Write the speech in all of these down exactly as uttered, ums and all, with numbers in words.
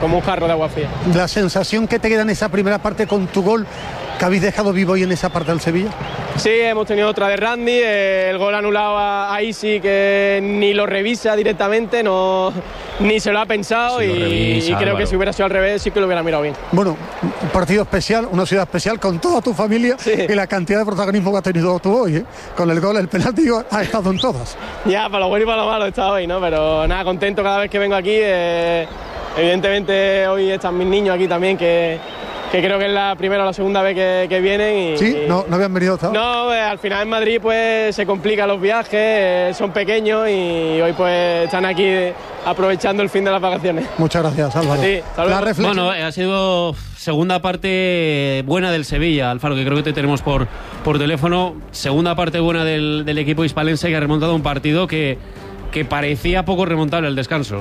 como un jarro de agua fría. La sensación que te queda en esa primera parte con tu gol, que habéis dejado vivo hoy en esa parte del Sevilla. Sí, hemos tenido otra de Randy, eh, el gol anulado a, a Isi, que ni lo revisa directamente, no, ni se lo ha pensado, si y, revisa, y creo Álvaro. que si hubiera sido al revés sí que lo hubiera mirado bien. Bueno, un partido especial, una ciudad especial con toda tu familia, sí. Y la cantidad de protagonismo que ha tenido tú hoy, ¿eh? Con el gol, el penalti, ha estado en todas. Ya, para lo bueno y para lo malo he estado hoy, ¿no? Pero nada, contento cada vez que vengo aquí. Eh, evidentemente hoy están mis niños aquí también, que, que creo que es la primera o la segunda vez que, que vienen. Y, sí, y, no, no habían venido hasta ahora. No, eh, al final en Madrid pues se complican los viajes, eh, son pequeños y hoy pues están aquí aprovechando el fin de las vacaciones. Muchas gracias, Álvaro. Sí, la reflexión. Bueno, ha sido segunda parte buena del Sevilla, Alfaro, que creo que te tenemos por, por teléfono. Segunda parte buena del, del equipo hispalense, que ha remontado un partido que, que parecía poco remontable al descanso.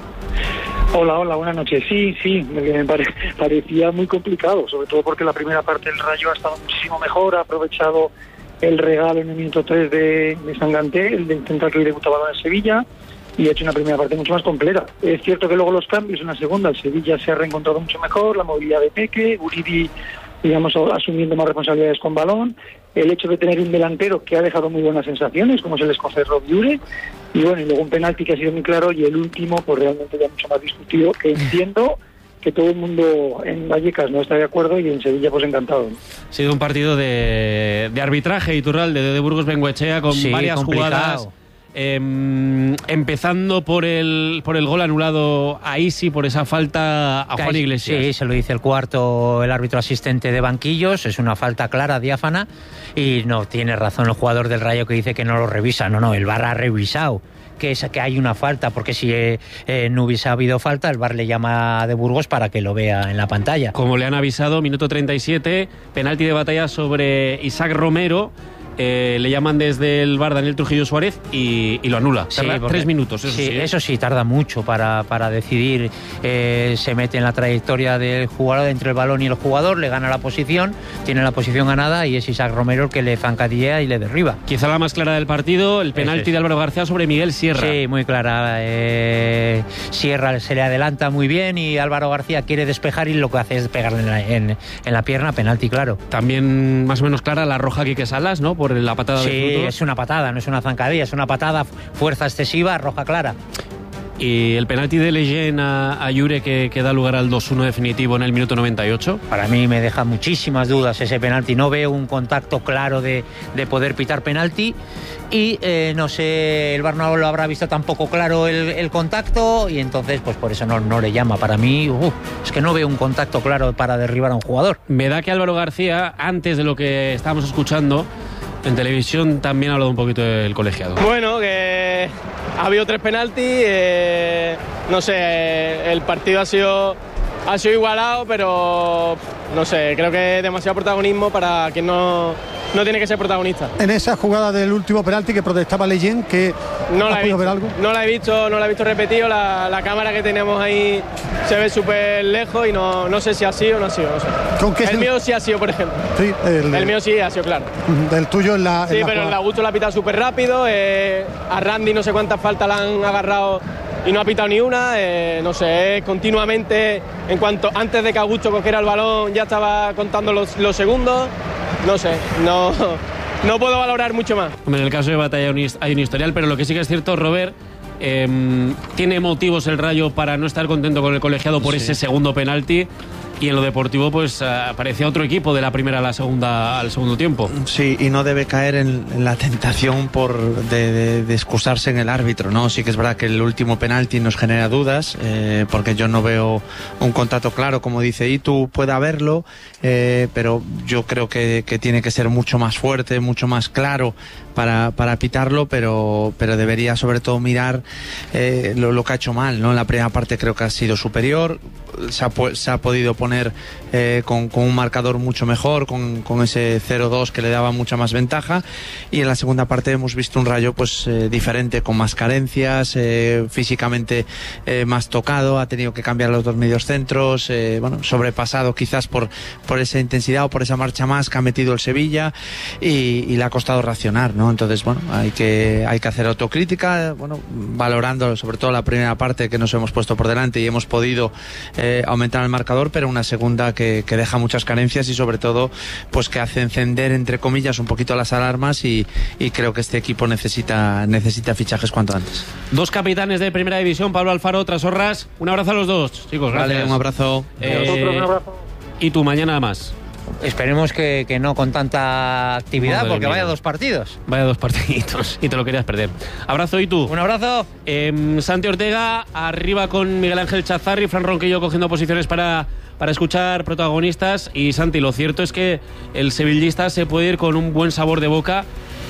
Hola, hola, buenas noches. Sí, sí, me pare, parecía muy complicado, sobre todo porque la primera parte del Rayo ha estado muchísimo mejor, ha aprovechado el regalo en el minuto tres de, de Sanganté, el de intentar que hoy debutaba en Sevilla, y ha hecho una primera parte mucho más completa. Es cierto que luego los cambios en la segunda, el Sevilla se ha reencontrado mucho mejor, la movilidad de Peque, Guridi, digamos, asumiendo más responsabilidades con balón, el hecho de tener un delantero que ha dejado muy buenas sensaciones, como es el escocés Robiure, y bueno, y luego un penalti que ha sido muy claro, y el último, pues realmente ya mucho más discutido, que entiendo que todo el mundo en Vallecas no está de acuerdo, y en Sevilla pues encantado. Ha sido un partido de, de arbitraje, Iturralde, de, de Burgos Bengoechea, con sí, varias complicado. jugadas. Eh, empezando por el por el gol anulado a Isi, por esa falta a Juan Iglesias. Sí, se lo dice el cuarto, el árbitro asistente de banquillos, es una falta clara, diáfana, y no tiene razón el jugador del Rayo que dice que no lo revisa. No, no, el V A R ha revisado que, es, que hay una falta, porque si eh, eh, no hubiese habido falta, el V A R le llama de Burgos para que lo vea en la pantalla. Como le han avisado, minuto treinta y siete, penalti de Batalla sobre Isaac Romero. Eh, le llaman desde el V A R Daniel Trujillo Suárez y, y lo anula. Sí, Tarda porque, tres minutos, eso sí, sí. ¿eh? Eso sí, tarda mucho para, para decidir. Eh, se mete en la trayectoria del jugador, entre el balón y el jugador, le gana la posición, tiene la posición ganada, y es Isaac Romero el que le zancadillea y le derriba. Quizá la más clara del partido, el penalti de Álvaro García sobre Miguel Sierra. Sí, muy clara. Eh, Sierra se le adelanta muy bien y Álvaro García quiere despejar, y lo que hace es pegarle en la, en, en la pierna, penalti claro. También más o menos clara la roja Quique Salas, ¿no? Por la patada sí, de Frutos. Es una patada, no es una zancadilla, es una patada, fuerza excesiva, roja clara. Y el penalti de Leyen a, a Yure, que, que da lugar al dos uno definitivo en el minuto noventa y ocho. Para mí me deja muchísimas dudas ese penalti. No veo un contacto claro de, de poder pitar penalti. Y eh, no sé, el V A R no lo habrá visto tampoco claro el, el contacto, y entonces pues por eso no, no le llama. Para mí, uh, es que no veo un contacto claro para derribar a un jugador. Me da que Álvaro García, antes de lo que estábamos escuchando en televisión, también ha hablado un poquito del colegiado. Bueno, que ha habido tres penaltis, eh, no sé, eh, el partido ha sido, ha sido igualado, pero no sé, creo que es demasiado protagonismo para quien no, no tiene que ser protagonista. En esa jugada del último penalti que protestaba Leyen, que no la ¿has he podido visto, ver algo? No la he visto, no la he visto repetido, la, la cámara que tenemos ahí se ve súper lejos y no, no sé si ha sido o no ha sido, no sé. ¿Con qué el se... mío sí ha sido, por ejemplo. Sí, el, el mío sí ha sido, claro. Del tuyo en la Sí, en la pero jugada. el Augusto la ha pitado súper rápido, eh, a Randy no sé cuántas faltas la han agarrado y no ha pitado ni una, eh, no sé, continuamente, en cuanto antes de que Augusto cogiera el balón ya estaba contando los, los segundos, no sé, no, no puedo valorar mucho más. En el caso de Batalla hay un historial, pero lo que sí que es cierto, Robert, eh, tiene motivos el Rayo para no estar contento con el colegiado por sí. ese segundo penalti. Y en lo deportivo, pues uh, parecía otro equipo de la primera a la segunda al segundo tiempo. Sí, y no debe caer en, en la tentación por de, de, de excusarse en el árbitro, ¿no? Sí que es verdad que el último penalti nos genera dudas, eh, porque yo no veo un contacto claro, como dice Itu, puede haberlo, eh, pero yo creo que, que tiene que ser mucho más fuerte, mucho más claro para, para pitarlo, pero, pero debería sobre todo mirar eh, lo, lo que ha hecho mal, ¿no? En la primera parte creo que ha sido superior, se ha, se ha podido poner eh, con, con un marcador mucho mejor, con, con ese cero dos que le daba mucha más ventaja, y en la segunda parte hemos visto un Rayo pues eh, diferente, con más carencias, eh, físicamente eh, más tocado, ha tenido que cambiar los dos medios centros, eh, bueno, sobrepasado quizás por, por esa intensidad o por esa marcha más que ha metido el Sevilla, y, y le ha costado racionar, ¿no? Entonces, bueno, hay que, hay que hacer autocrítica, bueno, valorando sobre todo la primera parte que nos hemos puesto por delante y hemos podido eh, eh, aumentar el marcador, pero una segunda que, que deja muchas carencias y sobre todo pues que hace encender entre comillas un poquito las alarmas y, y creo que este equipo necesita, necesita fichajes cuanto antes. Dos capitanes de Primera División, Pablo Alfaro, Trasorras. Un abrazo a los dos, chicos. Gracias. Vale, un abrazo. Eh, un abrazo. Y tú, mañana más. Esperemos que, que no con tanta actividad, Madre porque mía. vaya dos partidos. Vaya dos partiditos y te lo querías perder. Abrazo. ¿Y tú? Un abrazo. Eh, Santi Ortega, arriba con Miguel Ángel Chazarri, Fran Ronquillo cogiendo posiciones para, para escuchar protagonistas. Y Santi, lo cierto es que el sevillista se puede ir con un buen sabor de boca.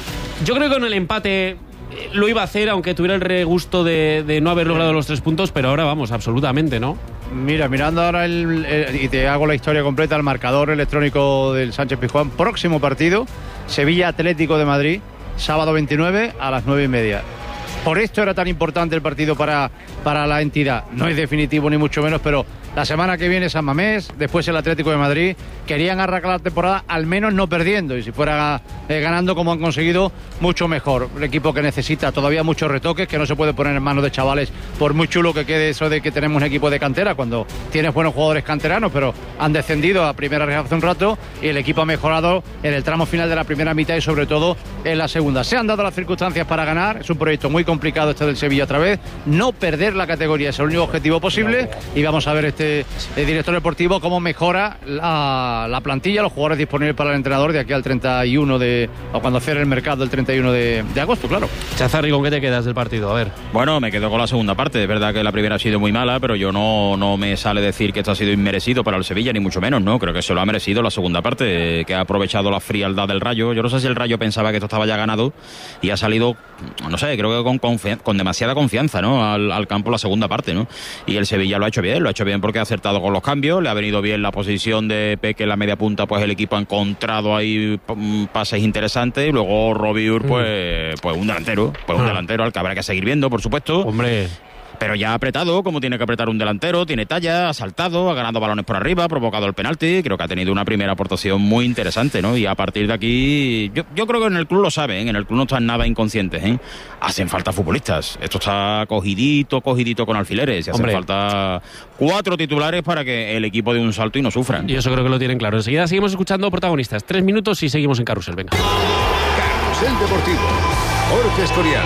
Yo creo que con el empate eh, lo iba a hacer, aunque tuviera el regusto de, de no haber logrado los tres puntos, pero ahora vamos, absolutamente, ¿no? Mira, mirando ahora el, el, y te hago la historia completa, el marcador electrónico del Sánchez Pizjuán. Próximo partido, Sevilla Atlético de Madrid, sábado veintinueve a las nueve y media. Por esto era tan importante el partido para, para la entidad. No es definitivo ni mucho menos, pero la semana que viene San Mamés, después el Atlético de Madrid. Querían arrancar la temporada al menos no perdiendo, y si fuera eh, ganando como han conseguido, mucho mejor. Un equipo que necesita todavía muchos retoques, que no se puede poner en manos de chavales, por muy chulo que quede eso de que tenemos un equipo de cantera, cuando tienes buenos jugadores canteranos, pero han descendido a primera red hace un rato y el equipo ha mejorado en el tramo final de la primera mitad y sobre todo en la segunda. Se han dado las circunstancias para ganar, es un proyecto muy complicado este del Sevilla otra vez, no perder la categoría es el único objetivo posible, y vamos a ver este el director deportivo cómo mejora la, la plantilla, los jugadores disponibles para el entrenador de aquí al treinta y uno de, o cuando cierre el mercado el treinta y uno de, de agosto, claro. Chazarri, ¿con qué te quedas del partido? A ver. Bueno, me quedo con la segunda parte. Es verdad que la primera ha sido muy mala, pero yo no, no me sale decir que esto ha sido inmerecido para el Sevilla, ni mucho menos, ¿no? Creo que se lo ha merecido la segunda parte, que ha aprovechado la frialdad del Rayo. Yo no sé si el Rayo pensaba que esto estaba ya ganado y ha salido, no sé, creo que con, confian- con demasiada confianza, ¿no? Al, al campo la segunda parte, ¿no? Y el Sevilla lo ha hecho bien, lo ha hecho bien porque ha acertado con los cambios, le ha venido bien la posición de Peque en la media punta, pues el equipo ha encontrado ahí pases interesantes, y luego Robiur, pues, pues un delantero, pues un delantero al que habrá que seguir viendo, por supuesto. Hombre... Pero ya ha apretado como tiene que apretar un delantero, tiene talla, ha saltado, ha ganado balones por arriba, ha provocado el penalti. Creo que ha tenido una primera aportación muy interesante, ¿no? Y a partir de aquí, yo, yo creo que en el club lo saben, ¿eh? En el club no están nada inconscientes, ¿eh? Hacen falta futbolistas. Esto está cogidito, cogidito con alfileres. Y hacen Hombre. falta cuatro titulares para que el equipo dé un salto y no sufran. Y eso creo que lo tienen claro. Enseguida seguimos escuchando protagonistas. Tres minutos y seguimos en Carrusel. Venga. Carrusel Deportivo. Jorge Escorial.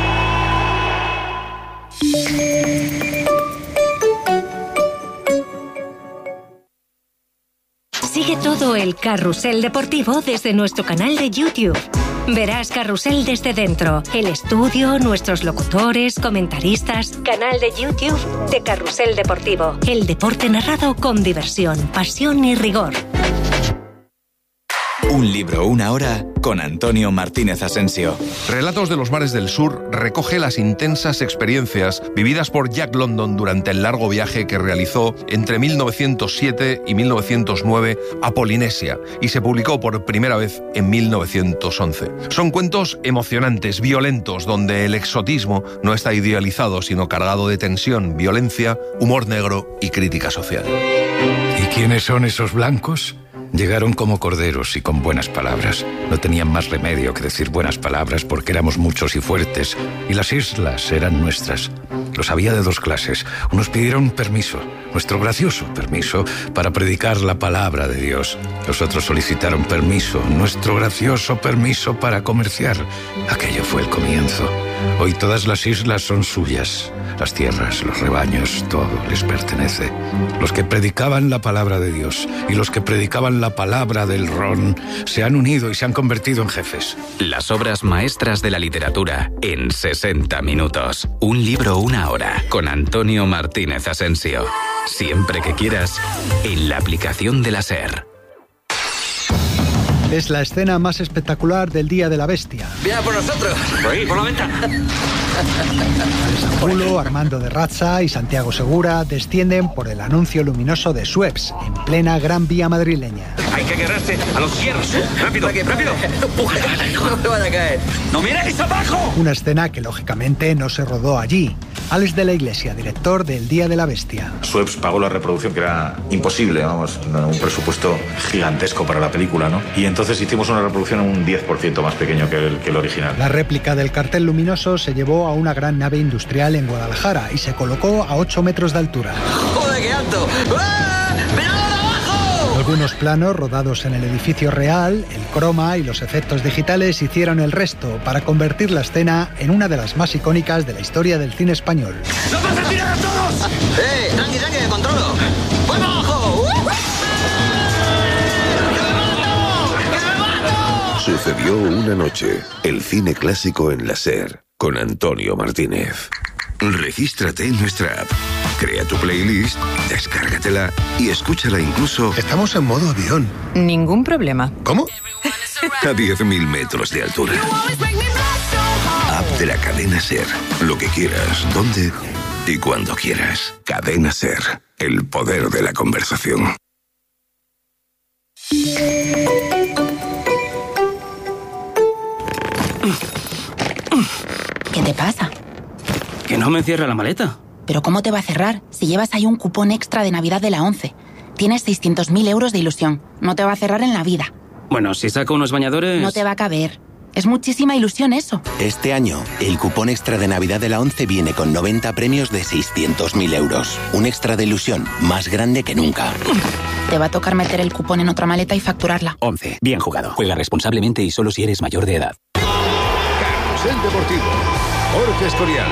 Sigue todo el Carrusel Deportivo desde nuestro canal de YouTube. Verás Carrusel desde dentro, el estudio, nuestros locutores, comentaristas. Canal de YouTube de Carrusel Deportivo. El deporte narrado con diversión, pasión y rigor. Un libro, una hora, con Antonio Martínez Asensio. Relatos de los mares del sur recoge las intensas experiencias vividas por Jack London durante el largo viaje que realizó entre mil novecientos siete y mil novecientos nueve a Polinesia y se publicó por primera vez en mil novecientos once. Son cuentos emocionantes, violentos, donde el exotismo no está idealizado, sino cargado de tensión, violencia, humor negro y crítica social. ¿Y quiénes son esos blancos? Llegaron como corderos y con buenas palabras. No tenían más remedio que decir buenas palabras porque éramos muchos y fuertes, y las islas eran nuestras. Los había de dos clases. Unos pidieron permiso, nuestro gracioso permiso, para predicar la palabra de Dios. Los otros solicitaron permiso, nuestro gracioso permiso para comerciar. Aquello fue el comienzo. Hoy todas las islas son suyas. Las tierras, los rebaños, todo les pertenece. Los que predicaban la palabra de Dios y los que predicaban la palabra del ron se han unido y se han convertido en jefes. Las obras maestras de la literatura en sesenta minutos. Un libro, una hora, con Antonio Martínez Asensio. Siempre que quieras, en la aplicación de la SER. Es la escena más espectacular del Día de la Bestia. ¡Viene por nosotros! ¡Por por la ventana! Angulo, Armando de Razza y Santiago Segura descienden por el anuncio luminoso de Suez, en plena Gran Vía madrileña. Hay que agarrarse a los hierros. ¡Rápido, rápido! ¡Empuja! ¡No me vaya a caer! ¡No miréis abajo! Una escena que lógicamente no se rodó allí. Alex de la Iglesia, director del Día de la Bestia. Suez pagó la reproducción, que era imposible, vamos, un presupuesto gigantesco para la película, ¿no? Y entonces hicimos una reproducción un diez por ciento más pequeño que el, que el original. La réplica del cartel luminoso se llevó a una gran nave industrial en Guadalajara y se colocó a ocho metros de altura. ¡Joder, que salto. ¡Ah! ¡Mirador abajo! Algunos planos rodados en el edificio real, el croma y los efectos digitales hicieron el resto para convertir la escena en una de las más icónicas de la historia del cine español. ¡Nos vas a tirar a todos! ¡Eh! ¡Tranqui, tranqui! ¡Controlo! ¡Voy para abajo! ¡Uh! Sucedió una noche. El cine clásico en la SER, con Antonio Martínez. Regístrate en nuestra app. Crea tu playlist, descárgatela y escúchala incluso... Estamos en modo avión. Ningún problema. ¿Cómo? A diez mil metros de altura. App de la cadena SER. Lo que quieras, donde y cuando quieras. Cadena SER. El poder de la conversación. ¿Qué te pasa? Que no me cierra la maleta. ¿Pero cómo te va a cerrar si llevas ahí un cupón extra de Navidad de la ONCE? Tienes seiscientos mil euros de ilusión. No te va a cerrar en la vida. Bueno, si saco unos bañadores... No te va a caber. Es muchísima ilusión eso. Este año, el cupón extra de Navidad de la ONCE viene con noventa premios de seiscientos mil euros. Un extra de ilusión más grande que nunca. Te va a tocar meter el cupón en otra maleta y facturarla. ONCE. Bien jugado. Juega responsablemente y solo si eres mayor de edad. Carrusel Deportivo. Jorge Escorial.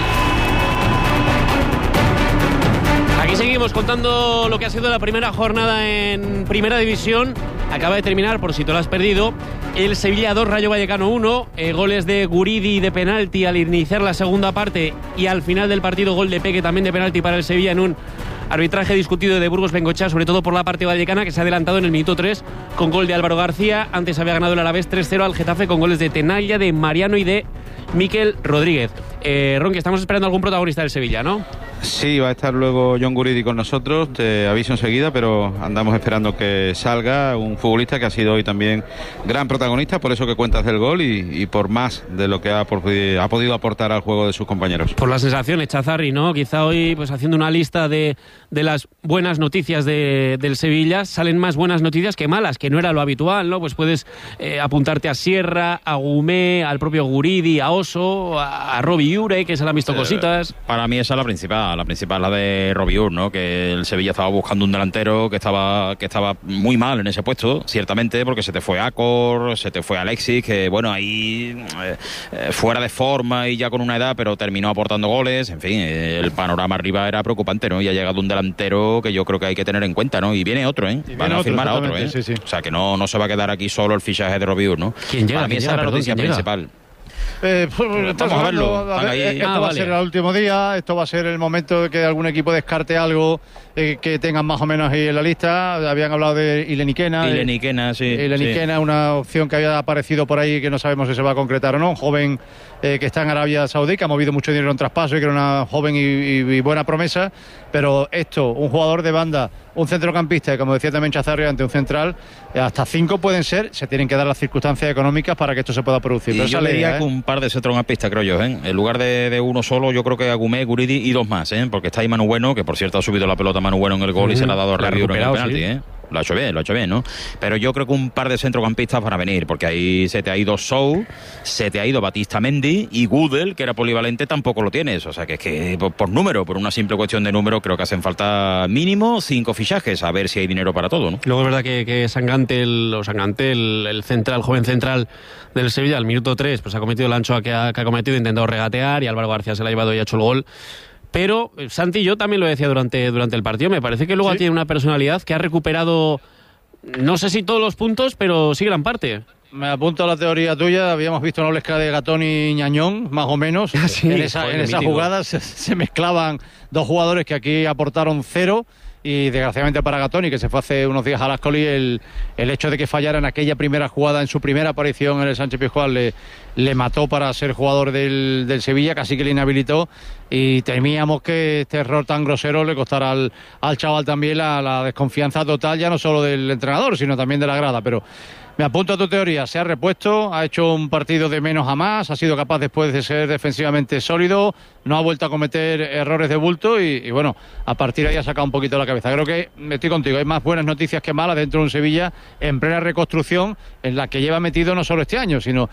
Aquí seguimos contando lo que ha sido la primera jornada en Primera División. Acaba de terminar, por si te lo has perdido, el Sevilla dos, Rayo Vallecano uno. Eh, goles de Guridi de penalti al iniciar la segunda parte y al final del partido gol de Peque también de penalti para el Sevilla en un arbitraje discutido de Burgos Bengochea, sobre todo por la parte vallecana, que se ha adelantado en el minuto tres con gol de Álvaro García. Antes había ganado el Alavés tres cero al Getafe con goles de Tenalla, de Mariano y de Miquel Rodríguez. Eh, Ron, que estamos esperando algún protagonista del Sevilla, ¿no? Sí, va a estar luego John Guridi con nosotros, te aviso enseguida, pero andamos esperando que salga un futbolista que ha sido hoy también gran protagonista, por eso que cuentas del gol y, y por más de lo que ha, por, ha podido aportar al juego de sus compañeros. Por las sensaciones, Chazarri, ¿no? Quizá hoy, pues haciendo una lista de, de las buenas noticias de, del Sevilla, salen más buenas noticias que malas, que no era lo habitual, ¿no? Pues puedes eh, apuntarte a Sierra, a Gumé, al propio Guridi, a Oso, a, a Robbie Ure, que se le han visto cositas. Para mí esa es la principal, la principal la de Robbie Ure, ¿no? Que el Sevilla estaba buscando un delantero que estaba que estaba muy mal en ese puesto, ciertamente, porque se te fue Acor, se te fue Alexis, que bueno, ahí eh, fuera de forma y ya con una edad, pero terminó aportando goles. En fin, eh, el panorama arriba era preocupante, ¿no? Y ha llegado un delantero que yo creo que hay que tener en cuenta, ¿no? Y viene otro, ¿eh? Van a firmar a otro, ¿eh? Sí, sí. O sea, que no, no se va a quedar aquí solo el fichaje de Robbie Ure, ¿no? ¿Quién llega? Para mí ¿Quién esa llega? es la Perdón, noticia ¿quién principal. llega? Eh, pues, Vamos a verlo. A ver, Ahí. esto Ah, va vale. a ser el último día, esto va a ser el momento de que algún equipo descarte algo eh, que tengan más o menos ahí en la lista. Habían hablado de Ileniquena. Ileniquena, sí. Ileniquena, sí. una opción que había aparecido por ahí que no sabemos si se va a concretar o no. Un joven eh, que está en Arabia Saudí, que ha movido mucho dinero en traspaso y que era una joven y, y, y buena promesa. Pero esto, un jugador de banda, un centrocampista, y como decía también Chazarri, ante un central, eh, hasta cinco pueden ser, se tienen que dar las circunstancias económicas para que esto se pueda producir. Y Pero yo esa le diría idea, ¿eh? que un par de centrocampistas, creo yo, ¿eh? En lugar de, de uno solo, yo creo que Agumé, Guridi y dos más, ¿eh? Porque está ahí Manu Bueno, que por cierto ha subido la pelota Manu Bueno en el gol mm, y se la ha dado a la ha Rabiur en el recuperado, penalti, sí. ¿eh? Lo ha hecho bien, lo ha hecho bien, ¿no? Pero yo creo que un par de centrocampistas van a venir, porque ahí se te ha ido Sou, se te ha ido Batista Mendy y Gudel, que era polivalente, tampoco lo tienes. O sea, que es que por, por número, por una simple cuestión de número, creo que hacen falta mínimo cinco fichajes, a ver si hay dinero para todo, ¿no? Luego es verdad que, que Sangante, el, o Sangante el, el central, el joven central del Sevilla, al minuto tres, pues ha cometido el ancho que ha, que ha cometido, ha intentado regatear y Álvaro García se la ha llevado y ha hecho el gol. Pero Santi, yo también lo decía durante, durante el partido, me parece que luego ¿Sí? tiene una personalidad que ha recuperado, no sé si todos los puntos, pero sí gran parte. Me apunto a la teoría tuya. Habíamos visto una olesca de Gatón y Ñañón, más o menos. Ah, sí, en esa, joder, en esa mítico. jugada se, se mezclaban dos jugadores que aquí aportaron cero. Y desgraciadamente para Gatoni, que se fue hace unos días a Las Coli, el, el hecho de que fallara en aquella primera jugada, en su primera aparición en el Sánchez Pizjuán, le, le mató para ser jugador del, del Sevilla, casi que le inhabilitó. Y temíamos que este error tan grosero le costara al, al chaval también la, la desconfianza total, ya no solo del entrenador, sino también de la grada. Pero me apunto a tu teoría, se ha repuesto, ha hecho un partido de menos a más, ha sido capaz después de ser defensivamente sólido, no ha vuelto a cometer errores de bulto y, y bueno, a partir de ahí ha sacado un poquito la cabeza. Creo que, estoy contigo, hay más buenas noticias que malas dentro de un Sevilla en plena reconstrucción, en la que lleva metido no solo este año, sino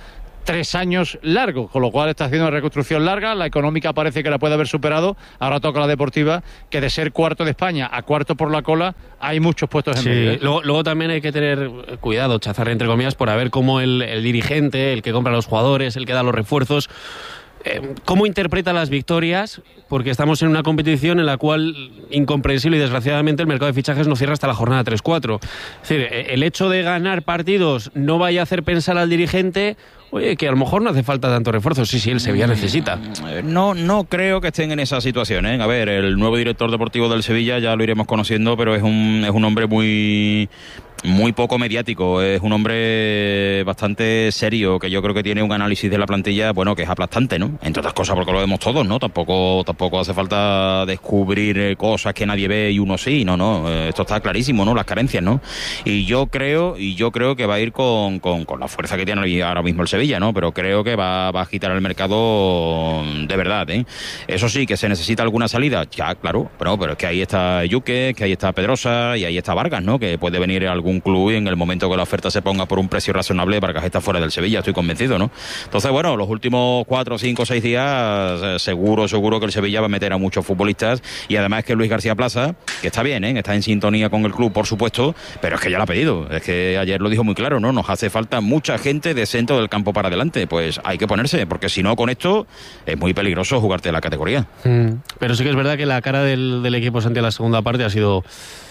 tres años largos, con lo cual está haciendo una reconstrucción larga. La económica parece que la puede haber superado. Ahora toca la deportiva, que de ser cuarto de España a cuarto por la cola hay muchos puestos en sí. medio, ¿eh? Luego, luego también hay que tener cuidado, chazar entre comillas, por a ver cómo el, el dirigente, el que compra a los jugadores, el que da los refuerzos, eh, cómo interpreta las victorias, porque estamos en una competición en la cual, incomprensible y desgraciadamente, el mercado de fichajes no cierra hasta la jornada tres cuatro. Es decir, el hecho de ganar partidos no vaya a hacer pensar al dirigente, oye, que a lo mejor no hace falta tanto refuerzo. Sí, sí, el Sevilla necesita. No, no creo que estén en esa situación, ¿eh? A ver, el nuevo director deportivo del Sevilla ya lo iremos conociendo, pero es un, es un hombre muy... muy poco mediático, es un hombre bastante serio, que yo creo que tiene un análisis de la plantilla, bueno, que es aplastante, ¿no? Entre otras cosas porque lo vemos todos, ¿no? Tampoco tampoco hace falta descubrir cosas que nadie ve y uno sí, no, no, esto está clarísimo, ¿no? Las carencias, ¿no? Y yo creo, y yo creo que va a ir con, con, con la fuerza que tiene ahora mismo el Sevilla, ¿no? Pero creo que va, va a agitar el mercado de verdad, ¿eh? Eso sí, que se necesita alguna salida, ya, claro, pero, pero es que ahí está Yuque, que ahí está Pedrosa y ahí está Vargas, ¿no? Que puede venir algún un club y en el momento que la oferta se ponga por un precio razonable, Vargas está fuera del Sevilla, estoy convencido, ¿no? Entonces, bueno, los últimos cuatro, cinco, seis días, eh, seguro, seguro que el Sevilla va a meter a muchos futbolistas, y además es que Luis García Plaza, que está bien, ¿eh? Está en sintonía con el club, por supuesto, pero es que ya lo ha pedido, es que ayer lo dijo muy claro, ¿no? Nos hace falta mucha gente de centro del campo para adelante, pues hay que ponerse, porque si no, con esto es muy peligroso jugarte la categoría. Mm, pero sí que es verdad que la cara del, del equipo Santi en la segunda parte ha sido...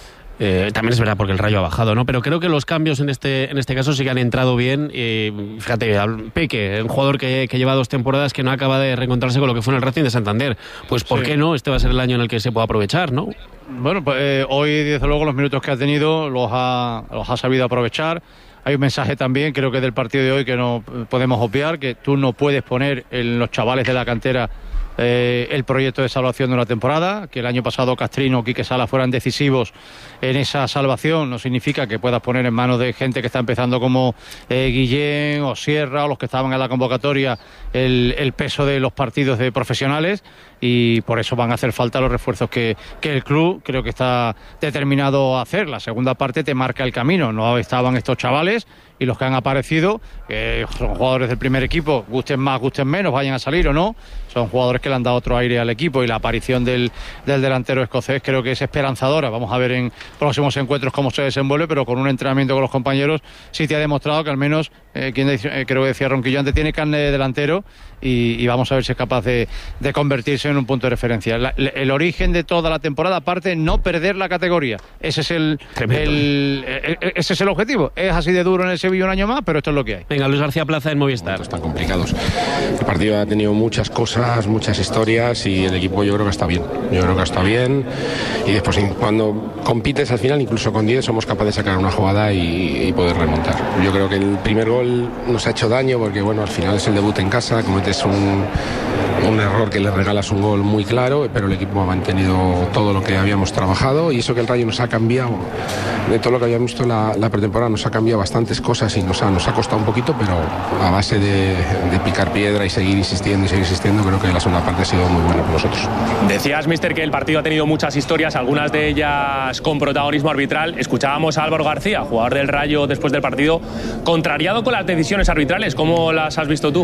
Eh, también es verdad porque el Rayo ha bajado, ¿no? Pero creo que los cambios en este en este caso sí que han entrado bien. Eh, fíjate, Peque, un jugador que, que lleva dos temporadas que no acaba de reencontrarse con lo que fue en el Racing de Santander. Pues ¿por sí. qué no? Este va a ser el año en el que se pueda aprovechar, ¿no? Bueno, pues eh, hoy, desde luego, los minutos que ha tenido los ha, los ha sabido aprovechar. Hay un mensaje también, creo que del partido de hoy, que no podemos obviar, que tú no puedes poner en los chavales de la cantera Eh, el proyecto de salvación de una temporada, que el año pasado Castrino o Quique Sala fueran decisivos en esa salvación, no significa que puedas poner en manos de gente que está empezando como eh, Guillén o Sierra o los que estaban en la convocatoria el, el peso de los partidos de profesionales, y por eso van a hacer falta los refuerzos que, que el club creo que está determinado a hacer. La segunda parte te marca el camino, no estaban estos chavales y los que han aparecido, que son jugadores del primer equipo, gusten más, gusten menos, vayan a salir o no, son jugadores que le han dado otro aire al equipo, y la aparición del, del delantero escocés creo que es esperanzadora. Vamos a ver en próximos encuentros cómo se desenvuelve, pero con un entrenamiento con los compañeros sí te ha demostrado que al menos, eh, quien eh, creo que decía Ronquillo antes, tiene carne de delantero, y, y vamos a ver si es capaz de, de convertirse en un punto de referencia. La, el origen de toda la temporada, aparte, no perder la categoría. Ese es el, Tremendo, el, ¿eh? el, el ese es el objetivo. Es así de duro en el Sevilla un año más, pero esto es lo que hay. Venga, Luis García Plaza en Movistar. Están complicados. El partido ha tenido muchas cosas, muchas historias, y el equipo yo creo que está bien. Yo creo que está bien, y después cuando compites al final, incluso con diez, somos capaces de sacar una jugada y, y poder remontar. Yo creo que el primer gol nos ha hecho daño porque, bueno, al final es el debut en casa, cometes un, un error que le regalas un gol muy claro, pero el equipo ha mantenido todo lo que habíamos trabajado, y eso que el Rayo nos ha cambiado, de todo lo que habíamos visto en la, la pretemporada, nos ha cambiado bastantes cosas y nos ha, nos ha costado un poquito, pero a base de, de picar piedra y seguir insistiendo y seguir insistiendo, creo que la segunda parte ha sido muy buena para nosotros. Decías, mister, que el partido ha tenido muchas historias, algunas de ellas con protagonismo arbitral. Escuchábamos a Álvaro García, jugador del Rayo, después del partido, contrariado con las decisiones arbitrales. ¿Cómo las has visto tú?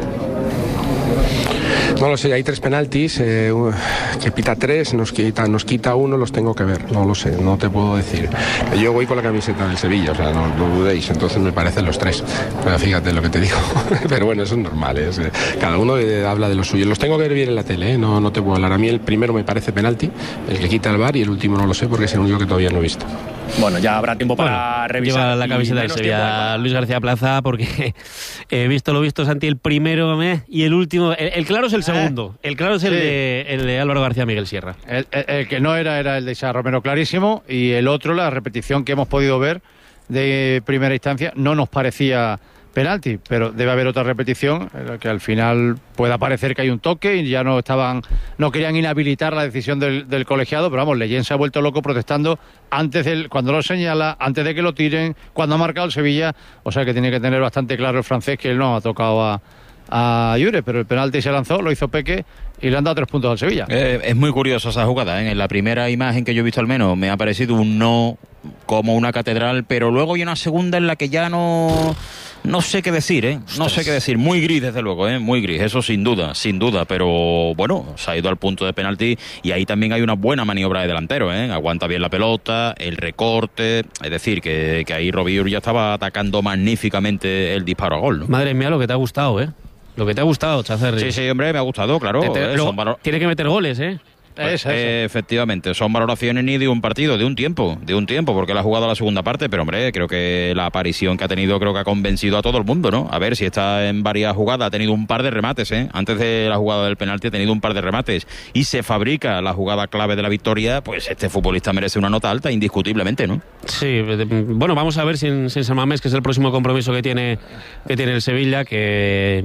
No lo sé, hay tres penaltis, eh, que pita tres, nos quita, nos quita uno, los tengo que ver, no lo sé, no te puedo decir. Yo voy con la camiseta del Sevilla, o sea, no lo dudéis, entonces me parecen los tres. Pero fíjate lo que te digo. Pero bueno, eso es normal, es, cada uno habla de lo suyo. Los tengo que ver bien en la tele, ¿eh? no, no te puedo hablar. A mí el primero me parece penalti, el que quita el V A R, y el último no lo sé porque es el único que todavía no he visto. Bueno, ya habrá tiempo para bueno, revisar. Lleva la camiseta del Sevilla Luis García Plaza, porque he visto lo visto, Santi, el primero eh, y el último. El, el claro es el segundo. El claro es el, sí. de, el de Álvaro García Miguel Sierra. El, el, el que no era era el de Isaac Romero, clarísimo, y el otro, la repetición que hemos podido ver de primera instancia, no nos parecía penalti, pero debe haber otra repetición que al final pueda parecer que hay un toque y ya no estaban, no querían inhabilitar la decisión del, del colegiado, pero vamos, Leyen se ha vuelto loco protestando antes del, cuando lo señala, antes de que lo tiren, cuando ha marcado el Sevilla, o sea que tiene que tener bastante claro el francés que él no ha tocado a a Llure, pero el penalti se lanzó, lo hizo Peque y le han dado tres puntos al Sevilla. Eh, es muy curiosa esa jugada, ¿eh? En la primera imagen que yo he visto al menos me ha parecido un no como una catedral, pero luego hay una segunda en la que ya no No sé qué decir, ¿eh? No sé qué decir. Muy gris, desde luego, ¿eh? Muy gris, eso sin duda, sin duda. Pero bueno, se ha ido al punto de penalti y ahí también hay una buena maniobra de delantero, ¿eh? Aguanta bien la pelota, el recorte. Es decir, que, que ahí Robiur ya estaba atacando magníficamente el disparo a gol, ¿no? Madre mía, lo que te ha gustado, ¿eh? Lo que te ha gustado, Chazerri. Sí, sí, hombre, me ha gustado, claro. Te, te, eh, luego, valor... Tiene que meter goles, ¿eh? Pues, eh, efectivamente, son valoraciones ni de un partido, de un tiempo, de un tiempo, porque él ha jugado la segunda parte, pero hombre, creo que la aparición que ha tenido creo que ha convencido a todo el mundo, ¿no? A ver, si está en varias jugadas, ha tenido un par de remates, ¿eh? Antes de la jugada del penalti ha tenido un par de remates y se fabrica la jugada clave de la victoria, pues este futbolista merece una nota alta, indiscutiblemente, ¿no? Sí, bueno, vamos a ver si en, si en San Mamés, que es el próximo compromiso que tiene que tiene el Sevilla, que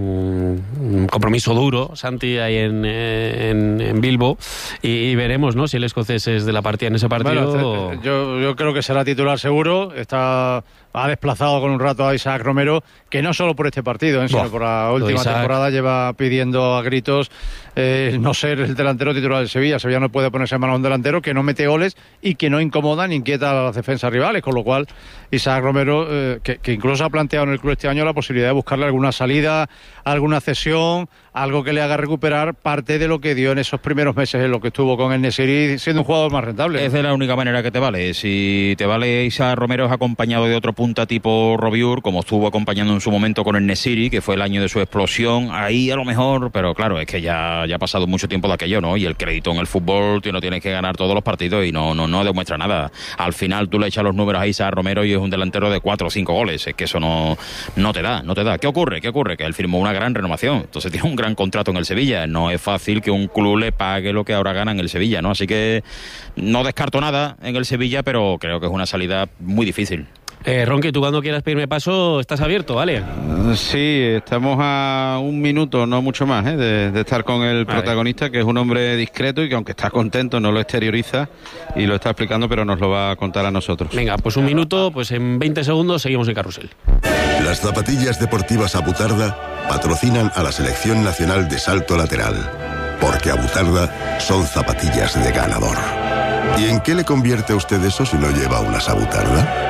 un compromiso duro, Santi, ahí en, en, en Bilbo, y, y veremos, ¿no?, si el escocés es de la partida en ese partido. Bueno, yo, yo creo que será titular seguro. Está, ha desplazado con un rato a Isaac Romero, que no solo por este partido, ¿eh? sino Buah, por la última temporada lleva pidiendo a gritos eh, no ser el delantero titular del Sevilla. Sevilla no puede ponerse en mano a un delantero que no mete goles y que no incomoda ni inquieta a las defensas rivales, con lo cual Isaac Romero, eh, que, que incluso ha planteado en el club este año la posibilidad de buscarle alguna salida, alguna cesión, algo que le haga recuperar parte de lo que dio en esos primeros meses en lo que estuvo con el Nesiri, siendo un jugador más rentable. Es de la única manera que te vale. Si te vale Isaac Romero es acompañado de otro punta tipo Robiur, como estuvo acompañando en su momento con el Nesiri, que fue el año de su explosión, ahí a lo mejor, pero claro, es que ya, ya ha pasado mucho tiempo de aquello, ¿no? Y el crédito en el fútbol, tú no tienes que ganar todos los partidos y no, no, no demuestra nada. Al final tú le echas los números a Isaac Romero y es un delantero de cuatro o cinco goles. Es que eso no, no te da, no te da. ¿Qué ocurre? ¿Qué ocurre? Que él firmó una gran renovación. Entonces tiene un gran contrato en el Sevilla. No es fácil que un club le pague lo que ahora gana en el Sevilla, ¿no? Así que no descarto nada en el Sevilla, pero creo que es una salida muy difícil. Eh, Ronqui, tú cuando quieras pedirme paso, estás abierto, ¿vale? Uh, sí, estamos a un minuto, no mucho más, ¿eh? de, de estar con el vale. protagonista, que es un hombre discreto y que aunque está contento no lo exterioriza y lo está explicando, pero nos lo va a contar a nosotros. Venga, pues un minuto, pues en veinte segundos seguimos el carrusel. Las zapatillas deportivas Abutarda patrocinan a la Selección Nacional de Salto Lateral, porque Abutarda son zapatillas de ganador. ¿Y en qué le convierte a usted eso si no lleva unas Abutarda?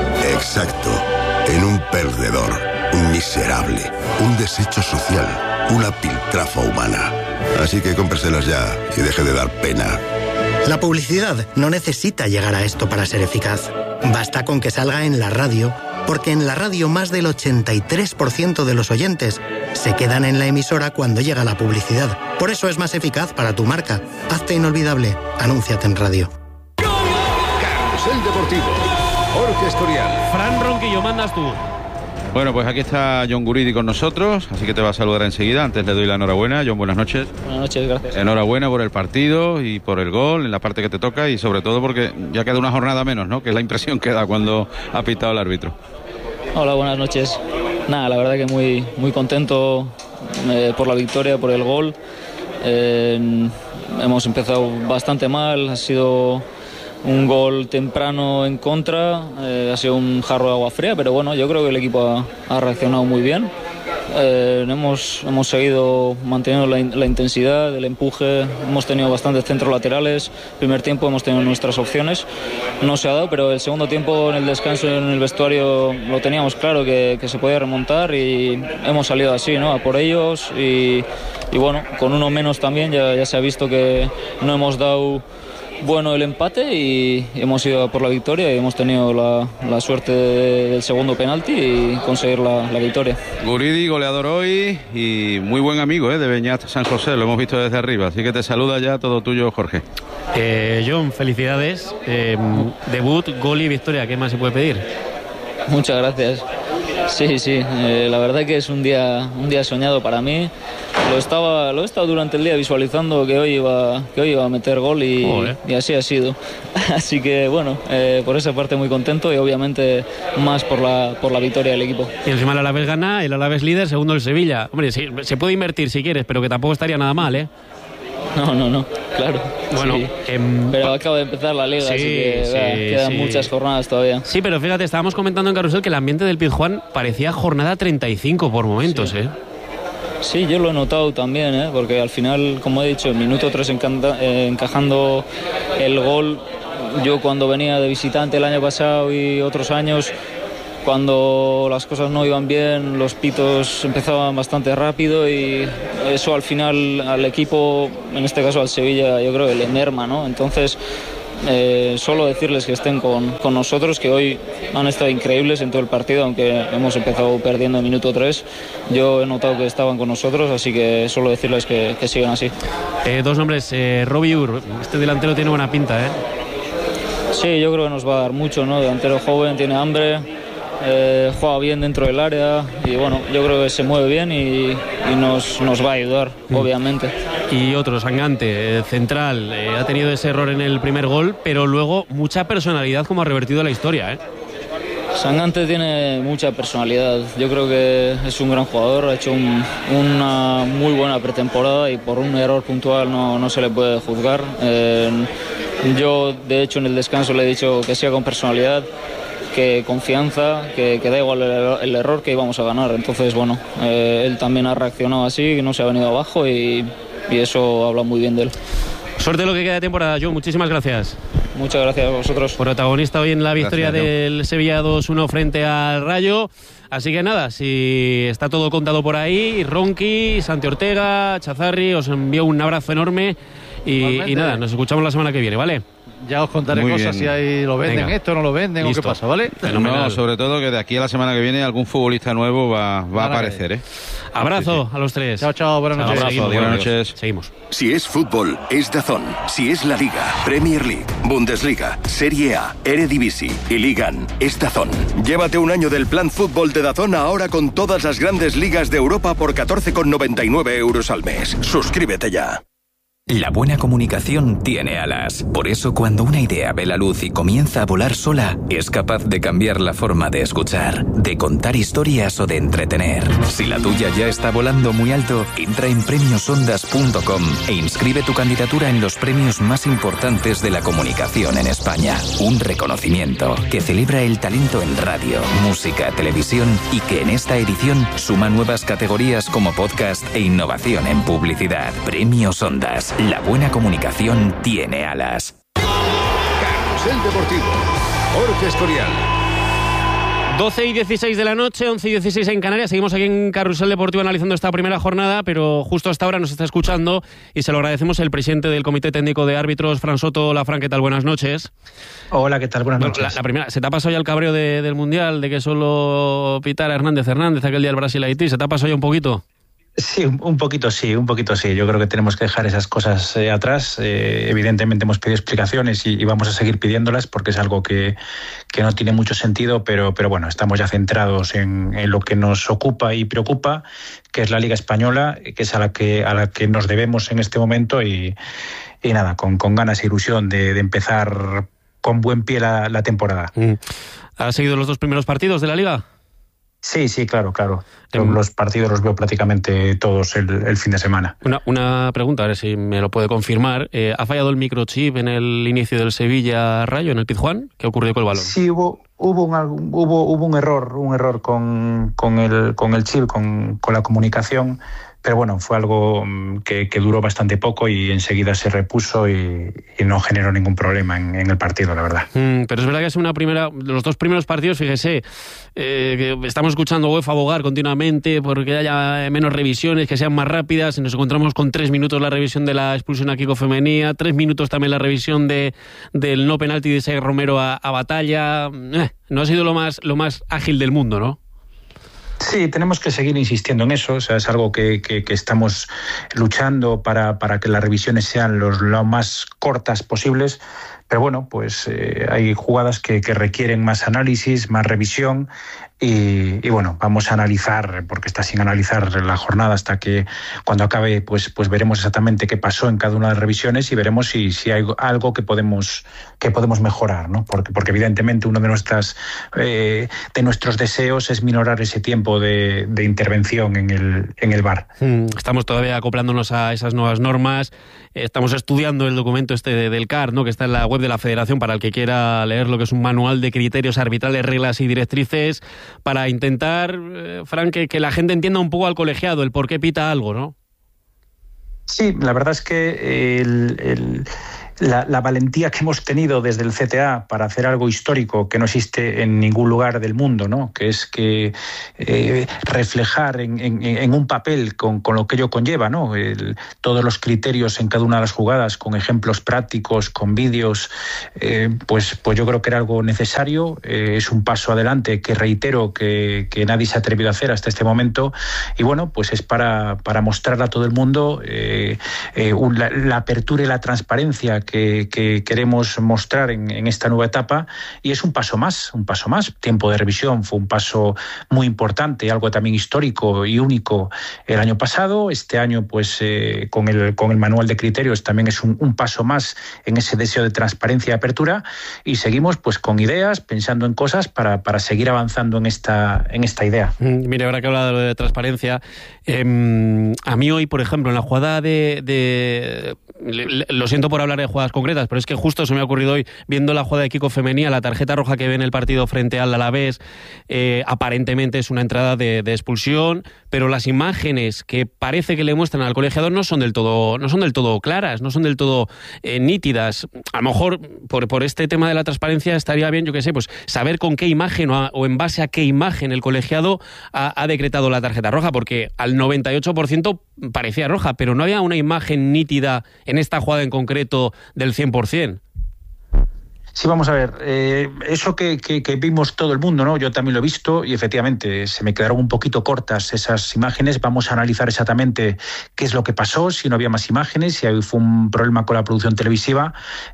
Exacto, en un perdedor, un miserable, un desecho social, una piltrafa humana. Así que cómpreselas ya y deje de dar pena. La publicidad no necesita llegar a esto para ser eficaz. Basta con que salga en la radio, porque en la radio más del ochenta y tres por ciento de los oyentes se quedan en la emisora cuando llega la publicidad. Por eso es más eficaz para tu marca. Hazte inolvidable. Anúnciate en radio. Carrusel Deportivo. Jorge Escorial. Fran Ronquillo, mandas tú. Bueno, pues aquí está John Guridi con nosotros, así que te va a saludar enseguida. Antes le doy la enhorabuena. John, buenas noches. Buenas noches, gracias. Enhorabuena por el partido y por el gol en la parte que te toca y sobre todo porque ya queda una jornada menos, ¿no? Que es la impresión que da cuando ha pitado el árbitro. Hola, buenas noches. Nada, la verdad que muy, muy contento eh, por la victoria, por el gol. Eh, hemos empezado bastante mal, ha sido un gol temprano en contra, eh, ha sido un jarro de agua fría, pero bueno, yo creo que el equipo ha, ha reaccionado muy bien. Eh, hemos, hemos seguido manteniendo la, la intensidad, el empuje, hemos tenido bastantes centros laterales, primer tiempo hemos tenido nuestras opciones, no se ha dado, pero el segundo tiempo en el descanso en el vestuario lo teníamos claro que, que se podía remontar y hemos salido así, ¿no? A por ellos y, y bueno, con uno menos también ya, ya se ha visto que no hemos dado bueno el empate y hemos ido a por la victoria y hemos tenido la, la suerte de, del segundo penalti y conseguir la, la victoria. Guridi, goleador hoy y muy buen amigo, ¿eh? de Beñat San José, lo hemos visto desde arriba, así que te saluda ya todo tuyo, Jorge. Eh, John, felicidades, eh, debut, gol y victoria, ¿qué más se puede pedir? Muchas gracias. Sí, sí, eh, la verdad que es un día, un día soñado para mí. Lo estaba, lo he estado durante el día visualizando que hoy iba, que hoy iba a meter gol y, y así ha sido. Así que bueno, eh, por esa parte muy contento y obviamente más por la, por la victoria del equipo. Y encima el Alavés gana, el Alavés líder, segundo el Sevilla. Hombre, sí, se puede invertir si quieres, pero que tampoco estaría nada mal, ¿eh? No, no, no, claro. Bueno, sí. eh, pero acaba de empezar la liga, sí, así que sí, vea, quedan sí. muchas jornadas todavía. Sí, pero fíjate, estábamos comentando en Carrusel que el ambiente del Pizjuán parecía jornada treinta y cinco por momentos, sí. ¿eh? Sí, yo lo he notado también, ¿eh? Porque al final, como he dicho, en minuto tres encanta, eh, encajando el gol, yo cuando venía de visitante el año pasado y otros años, cuando las cosas no iban bien, los pitos empezaban bastante rápido y eso al final al equipo, en este caso al Sevilla, yo creo que le merma, ¿no? Entonces, eh, solo decirles que estén con, con nosotros, que hoy han estado increíbles en todo el partido, aunque hemos empezado perdiendo en minuto tres. Yo he notado que estaban con nosotros, así que solo decirles que, que sigan así. Eh, dos nombres, eh, Robbie Ur, este delantero tiene buena pinta, ¿eh? Sí, yo creo que nos va a dar mucho, ¿no? Delantero joven, tiene hambre, eh, juega bien dentro del área y bueno, yo creo que se mueve bien y, y nos, nos va a ayudar, mm. obviamente. Y otro, Sangante, eh, central, eh, ha tenido ese error en el primer gol, pero luego mucha personalidad como ha revertido la historia, ¿eh? Sangante tiene mucha personalidad, yo creo que es un gran jugador, ha hecho un, una muy buena pretemporada y por un error puntual no, no se le puede juzgar. Eh, yo de hecho en el descanso le he dicho que sea con personalidad, que confianza, que, que da igual el, el error, que íbamos a ganar. Entonces bueno, eh, él también ha reaccionado así, que no se ha venido abajo y, y eso habla muy bien de él. Suerte lo que queda de temporada, Joe. Muchísimas gracias. Muchas gracias a vosotros. Protagonista hoy en la victoria Gracias, del Sevilla dos uno frente al Rayo. Así que nada, si está todo contado por ahí, Ronqui, Santi Ortega, Chazarri, os envío un abrazo enorme y, y nada, nos escuchamos la semana que viene, ¿vale? Ya os contaré Muy cosas bien. si ahí lo venden, Venga. esto no lo venden Listo. o qué pasa, ¿vale? No, sobre todo que de aquí a la semana que viene algún futbolista nuevo va, va a aparecer, ¿eh? Abrazo Sí, sí. a los tres. Chao, chao, buenas noches. Abrazo, Seguimos, buenas adiós. noches. Seguimos. Si es fútbol, es DAZN. Si es la Liga, Premier League, Bundesliga, Serie A, Eredivisie y Ligan, es DAZN. Llévate un año del plan fútbol de DAZN ahora con todas las grandes ligas de Europa por catorce con noventa y nueve euros al mes. Suscríbete ya. La buena comunicación tiene alas. Por eso, cuando una idea ve la luz y comienza a volar sola, es capaz de cambiar la forma de escuchar, de contar historias o de entretener. Si la tuya ya está volando muy alto, entra en premios ondas punto com e inscribe tu candidatura en los premios más importantes de la comunicación en España. Un reconocimiento que celebra el talento en radio, música, televisión y que en esta edición suma nuevas categorías como podcast e innovación en publicidad. Premios Ondas. La buena comunicación tiene alas. Carrusel Deportivo. Jorge Escorial. doce y dieciséis de la noche, once y dieciséis en Canarias. Seguimos aquí en Carrusel Deportivo analizando esta primera jornada, pero justo hasta ahora nos está escuchando y se lo agradecemos el presidente del Comité Técnico de Árbitros, Fran Soto. Hola, Fran, ¿qué tal? Buenas noches. Hola, ¿qué tal? Buenas Bueno, noches. la, la primera, ¿se te ha pasado ya el cabreo de, del Mundial, de que solo pitara Hernández Hernández aquel día del Brasil-Haití? ¿Se te ha pasado ya un poquito? Sí, un, un poquito sí, un poquito sí. Yo creo que tenemos que dejar esas cosas eh, atrás. Eh, evidentemente hemos pedido explicaciones y, y vamos a seguir pidiéndolas porque es algo que, que no tiene mucho sentido, pero, pero bueno, estamos ya centrados en, en lo que nos ocupa y preocupa, que es la Liga Española, que es a la que, a la que nos debemos en este momento y, y nada, con, con ganas e ilusión de, de empezar con buen pie la, la temporada. Mm. ¿Has seguido los dos primeros partidos de la Liga? Sí, sí, claro, claro. Yo los partidos los veo prácticamente todos el, el fin de semana. Una, una pregunta, a ver si me lo puede confirmar. Eh, ¿Ha fallado el microchip en el inicio del Sevilla-Rayo, en el Pizjuán? ¿Qué ocurrió con el balón? Sí, hubo, hubo, un, hubo, hubo un error, un error con, con, el, con el chip, con, con la comunicación. Pero bueno, fue algo que, que duró bastante poco y enseguida se repuso y, y no generó ningún problema en, en el partido, la verdad. Mm, pero es verdad que es una primera, los dos primeros partidos, fíjese, eh, que estamos escuchando a UEFA abogar continuamente porque haya menos revisiones, que sean más rápidas, y nos encontramos con tres minutos la revisión de la expulsión a Kiko Femenía, tres minutos también la revisión de, del no penalti de Sergio Romero a, a Batalla. Eh, no ha sido lo más, lo más ágil del mundo, ¿no? Sí, tenemos que seguir insistiendo en eso. O sea, es algo que, que, que estamos luchando para, para que las revisiones sean los, lo más cortas posibles. Pero bueno, pues eh, hay jugadas que, que requieren más análisis, más revisión. Y, y bueno, vamos a analizar, porque está sin analizar la jornada hasta que cuando acabe, pues, pues veremos exactamente qué pasó en cada una de las revisiones y veremos si, si hay algo que podemos, que podemos mejorar, ¿no? Porque, porque evidentemente uno de nuestras eh, de nuestros deseos es minorar ese tiempo de, de intervención en el, en el V A R. Estamos todavía acoplándonos a esas nuevas normas. Estamos estudiando el documento este del C A R, ¿no?, que está en la web de la Federación para el que quiera leer, lo que es un manual de criterios arbitrales, reglas y directrices, para intentar, eh, Fran, que, que la gente entienda un poco al colegiado el por qué pita algo, ¿no? Sí, la verdad es que el, el, La, la valentía que hemos tenido desde el C T A para hacer algo histórico que no existe en ningún lugar del mundo, ¿no? Que es que eh, reflejar en, en, en un papel con, con lo que ello conlleva, ¿no? El, todos los criterios en cada una de las jugadas, con ejemplos prácticos, con vídeos, eh, pues, pues yo creo que era algo necesario. Eh, es un paso adelante que reitero que, que nadie se ha atrevido a hacer hasta este momento, y bueno, pues es para, para mostrar a todo el mundo eh, eh, la, la apertura y la transparencia Que, que queremos mostrar en, en esta nueva etapa, y es un paso más, un paso más. Tiempo de revisión fue un paso muy importante, algo también histórico y único el año pasado. Este año, pues eh, con el con el manual de criterios también es un, un paso más en ese deseo de transparencia y apertura, y seguimos pues con ideas, pensando en cosas para, para seguir avanzando en esta en esta idea. Mire, ahora que habla de lo de transparencia, eh, a mí hoy, por ejemplo, en la jugada de, de lo siento por hablar de jugadas concretas, pero es que justo se me ha ocurrido hoy, viendo la jugada de Kiko Femenía, la tarjeta roja que ve en el partido frente al Alavés, eh, aparentemente es una entrada de, de expulsión, pero las imágenes que parece que le muestran al colegiado no son del todo, no son del todo claras, no son del todo eh, nítidas. A lo mejor por, por este tema de la transparencia estaría bien, yo qué sé, pues saber con qué imagen o, a, o en base a qué imagen el colegiado ha, ha decretado la tarjeta roja, porque al noventa y ocho por ciento parecía roja, pero no había una imagen nítida en esta jugada en concreto del cien por ciento. Sí, vamos a ver, eh, eso que, que, que vimos todo el mundo, ¿no? Yo también lo he visto y efectivamente se me quedaron un poquito cortas esas imágenes. Vamos a analizar exactamente qué es lo que pasó, si no había más imágenes, si fue un problema con la producción televisiva,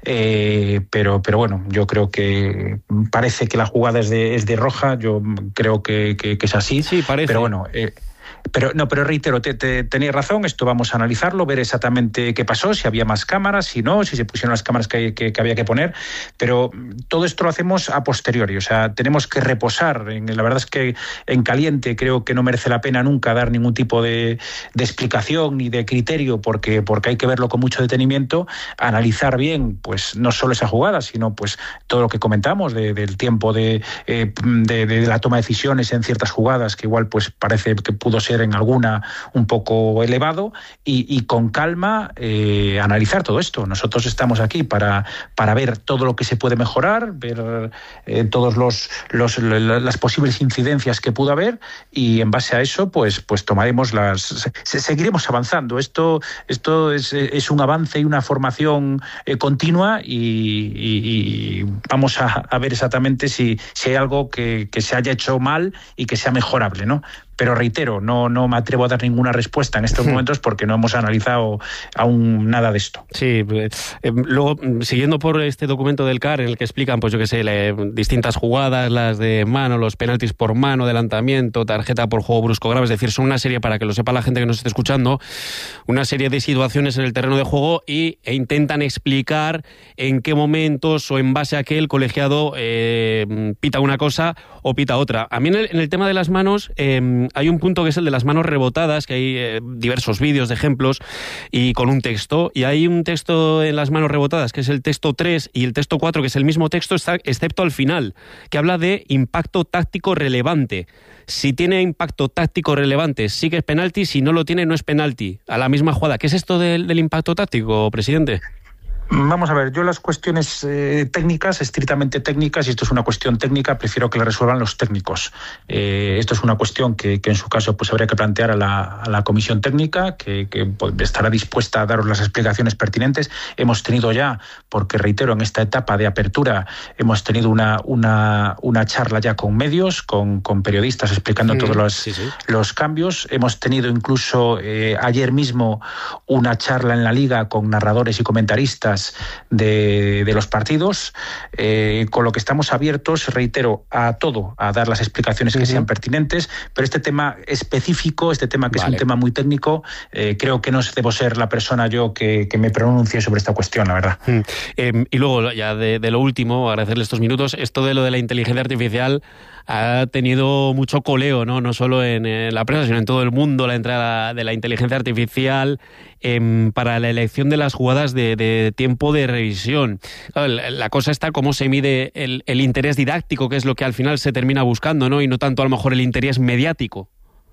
eh, pero, pero bueno, yo creo que parece que la jugada es de, es de roja, yo creo que, que, que es así. Sí, parece. Pero bueno... Eh, Pero no, pero reitero, te, te, tenéis razón, esto vamos a analizarlo, ver exactamente qué pasó, si había más cámaras, si no, si se pusieron las cámaras que, que, que había que poner, pero todo esto lo hacemos a posteriori, o sea, tenemos que reposar. En, la verdad es que en caliente creo que no merece la pena nunca dar ningún tipo de, de explicación ni de criterio, porque, porque hay que verlo con mucho detenimiento, analizar bien, pues no solo esa jugada, sino pues todo lo que comentamos de, del tiempo de, eh, de, de la toma de decisiones en ciertas jugadas, que igual pues parece que pudo ser en alguna un poco elevado, y, y con calma eh, analizar todo esto. Nosotros estamos aquí para, para ver todo lo que se puede mejorar, ver eh, todos los, los las posibles incidencias que pudo haber, y en base a eso pues, pues tomaremos las... Se, seguiremos avanzando. Esto, esto es, es un avance y una formación eh, continua, y, y, y vamos a, a ver exactamente si, si hay algo que, que se haya hecho mal y que sea mejorable, ¿no? Pero reitero, no, no me atrevo a dar ninguna respuesta en estos momentos porque no hemos analizado aún nada de esto. Sí, eh, luego, siguiendo por este documento del C A R en el que explican, pues yo qué sé, le, distintas jugadas, las de mano, los penaltis por mano, adelantamiento, tarjeta por juego brusco grave, es decir, son una serie, para que lo sepa la gente que nos esté escuchando, una serie de situaciones en el terreno de juego, y e intentan explicar en qué momentos o en base a qué el colegiado eh, pita una cosa o pita otra. A mí en el, en el tema de las manos... Eh, hay un punto que es el de las manos rebotadas, que hay eh, diversos vídeos de ejemplos y con un texto, y hay un texto en las manos rebotadas que es el texto tres y el texto cuatro, que es el mismo texto excepto al final, que habla de impacto táctico relevante. Si tiene impacto táctico relevante sí que es penalti, si no lo tiene no es penalti, a la misma jugada. ¿Qué es esto del, del impacto táctico, presidente? Vamos a ver, yo las cuestiones eh, técnicas, estrictamente técnicas, y esto es una cuestión técnica, prefiero que la resuelvan los técnicos. Eh, esto es una cuestión que, que en su caso pues habría que plantear a la, a la comisión técnica, que, que pues, estará dispuesta a daros las explicaciones pertinentes. Hemos tenido ya, porque reitero, en esta etapa de apertura, hemos tenido una, una, una charla ya con medios, con, con periodistas explicando mm, todos los, sí, sí. los cambios. Hemos tenido incluso eh, ayer mismo una charla en la Liga con narradores y comentaristas De, de los partidos, eh, con lo que estamos abiertos, reitero, a todo, a dar las explicaciones que uh-huh. sean pertinentes, pero este tema específico, este tema que vale. es un tema muy técnico, eh, creo que no debo ser la persona yo que, que me pronuncie sobre esta cuestión, la verdad. Uh-huh. Eh, y luego, ya de, de lo último, agradecerle estos minutos, esto de lo de la inteligencia artificial ha tenido mucho coleo, ¿no? No solo en, en la prensa, sino en todo el mundo, la entrada de la inteligencia artificial eh, para la elección de las jugadas de, de tiempo de revisión. La, la cosa está cómo se mide el, el interés didáctico, que es lo que al final se termina buscando, ¿no? Y no tanto a lo mejor el interés mediático.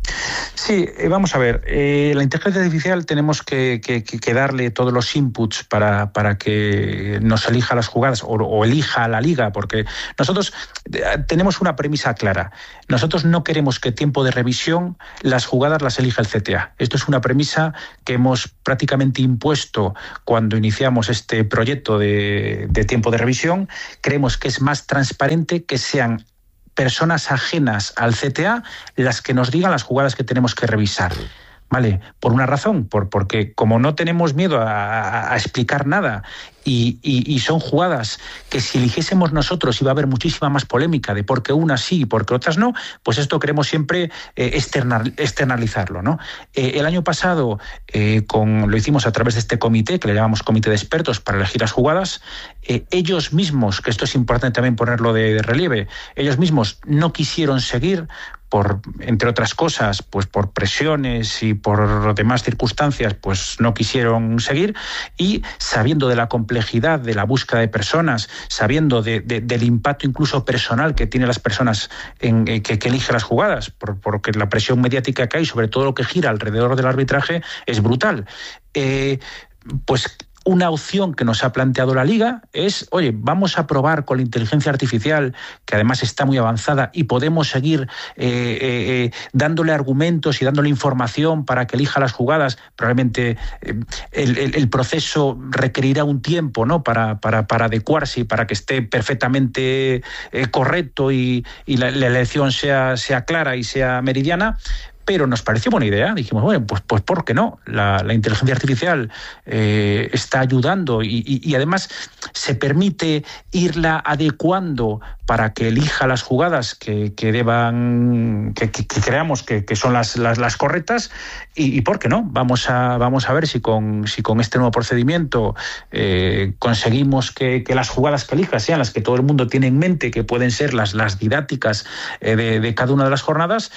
Sí, vamos a ver, eh, la inteligencia artificial tenemos que, que, que darle todos los inputs para, para que nos elija las jugadas o, o elija a la liga, porque nosotros tenemos una premisa clara. Nosotros no queremos que tiempo de revisión las jugadas las elija el C T A. Esto es una premisa que hemos prácticamente impuesto cuando iniciamos este proyecto de, de tiempo de revisión. Creemos que es más transparente que sean personas ajenas al C T A las que nos digan las jugadas que tenemos que revisar. ¿Vale? Por una razón, por, porque como no tenemos miedo a, a, a explicar nada y, y, y son jugadas que si eligiésemos nosotros iba a haber muchísima más polémica de por qué unas sí y por qué otras no, pues esto queremos siempre eh, external, externalizarlo, ¿no? Eh, el año pasado eh, con, lo hicimos a través de este comité, que le llamamos comité de expertos para elegir las jugadas. Eh, ellos mismos, que esto es importante también ponerlo de, de relieve, ellos mismos no quisieron seguir por, entre otras cosas, pues por presiones y por demás circunstancias, pues no quisieron seguir, y sabiendo de la complejidad de la búsqueda de personas, sabiendo de, de, del impacto incluso personal que tienen las personas en, eh, que, que eligen las jugadas, por, porque la presión mediática que hay sobre todo lo que gira alrededor del arbitraje es brutal. Eh, pues una opción que nos ha planteado la Liga es, oye, vamos a probar con la inteligencia artificial, que además está muy avanzada, y podemos seguir eh, eh, dándole argumentos y dándole información para que elija las jugadas. Probablemente eh, el, el, el proceso requerirá un tiempo, ¿no?, para, para, para adecuarse y para que esté perfectamente eh, correcto y, y la, la elección sea, sea clara y sea meridiana. Pero nos pareció buena idea. Dijimos, bueno, pues, pues ¿por qué no? La, la inteligencia artificial eh, está ayudando y, y, y además se permite irla adecuando para que elija las jugadas que, que deban, que, que, que creamos que, que son las, las, las correctas. Y, y ¿por qué no? Vamos a, vamos a ver si con, si con este nuevo procedimiento eh, conseguimos que, que las jugadas que elija sean las que todo el mundo tiene en mente, que pueden ser las, las didácticas eh, de, de cada una de las jornadas,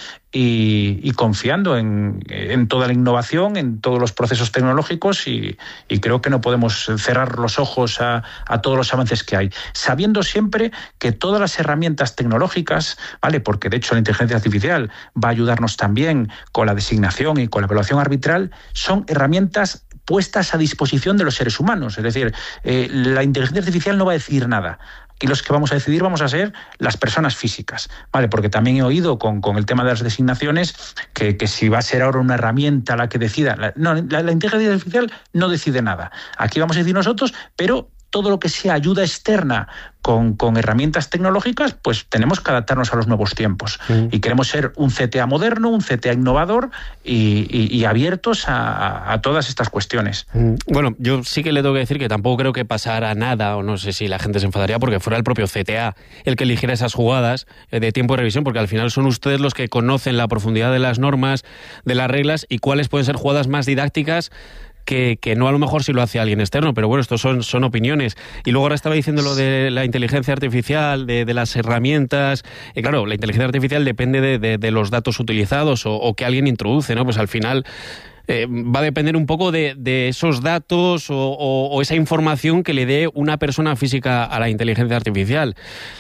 y, y confiando en, en toda la innovación, en todos los procesos tecnológicos, y, y creo que no podemos cerrar los ojos a, a todos los avances que hay, sabiendo siempre que todas las herramientas tecnológicas, ¿vale?, porque de hecho la inteligencia artificial va a ayudarnos también con la designación y con la evaluación arbitral, son herramientas puestas a disposición de los seres humanos. Es decir, eh, la inteligencia artificial no va a decidir nada. Y los que vamos a decidir vamos a ser las personas físicas, ¿vale? Porque también he oído con, con el tema de las designaciones que, que si va a ser ahora una herramienta la que decida. La, no, la, la inteligencia artificial no decide nada. Aquí vamos a decir nosotros, pero todo lo que sea ayuda externa con, con herramientas tecnológicas, pues tenemos que adaptarnos a los nuevos tiempos. Mm. Y queremos ser un C T A moderno, un C T A innovador y, y, y abiertos a, a todas estas cuestiones. Mm. Bueno, yo sí que le tengo que decir que tampoco creo que pasara nada, o no sé si la gente se enfadaría, porque fuera el propio C T A el que eligiera esas jugadas de tiempo de revisión, porque al final son ustedes los que conocen la profundidad de las normas, de las reglas, y cuáles pueden ser jugadas más didácticas Que, que no a lo mejor si lo hace alguien externo, pero bueno, estos son, son opiniones. Y luego ahora estaba diciendo lo de la inteligencia artificial, de, de las herramientas. Y claro, la inteligencia artificial depende de, de, de los datos utilizados o, o que alguien introduce, ¿no? Pues al final eh, va a depender un poco de, de esos datos o, o, o esa información que le dé una persona física a la inteligencia artificial.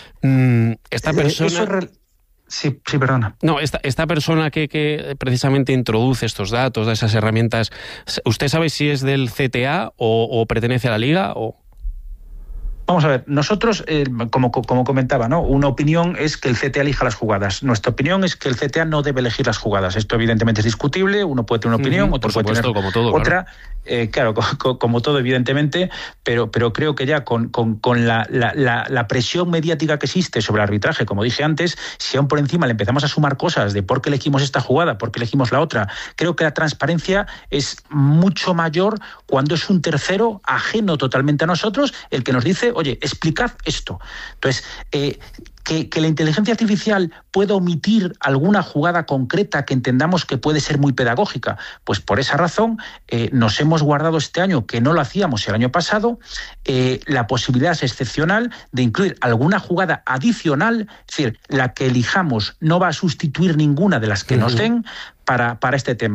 Mm, esta persona... Eso es re... Sí, sí, perdona. No, esta, esta persona que, que precisamente introduce estos datos, esas herramientas, ¿usted sabe si es del C T A o, o pertenece a la Liga o...? Vamos a ver, nosotros, eh, como, como comentaba, ¿no?, una opinión es que el C T A elija las jugadas. Nuestra opinión es que el C T A no debe elegir las jugadas. Esto evidentemente es discutible, uno puede tener una opinión, uh-huh, otro puede supuesto, tener como todo, otra. Claro, eh, claro como, como todo, evidentemente, pero, pero creo que ya con, con, con la, la, la, la presión mediática que existe sobre el arbitraje, como dije antes, si aún por encima le empezamos a sumar cosas de por qué elegimos esta jugada, por qué elegimos la otra, creo que la transparencia es mucho mayor cuando es un tercero ajeno totalmente a nosotros el que nos dice, oye, explicad esto. Entonces, eh, que, que la inteligencia artificial pueda omitir alguna jugada concreta que entendamos que puede ser muy pedagógica, pues por esa razón eh, nos hemos guardado este año, que no lo hacíamos el año pasado, eh, la posibilidad excepcional de incluir alguna jugada adicional, es decir, la que elijamos no va a sustituir ninguna de las que uh-huh. nos den para, para este tema.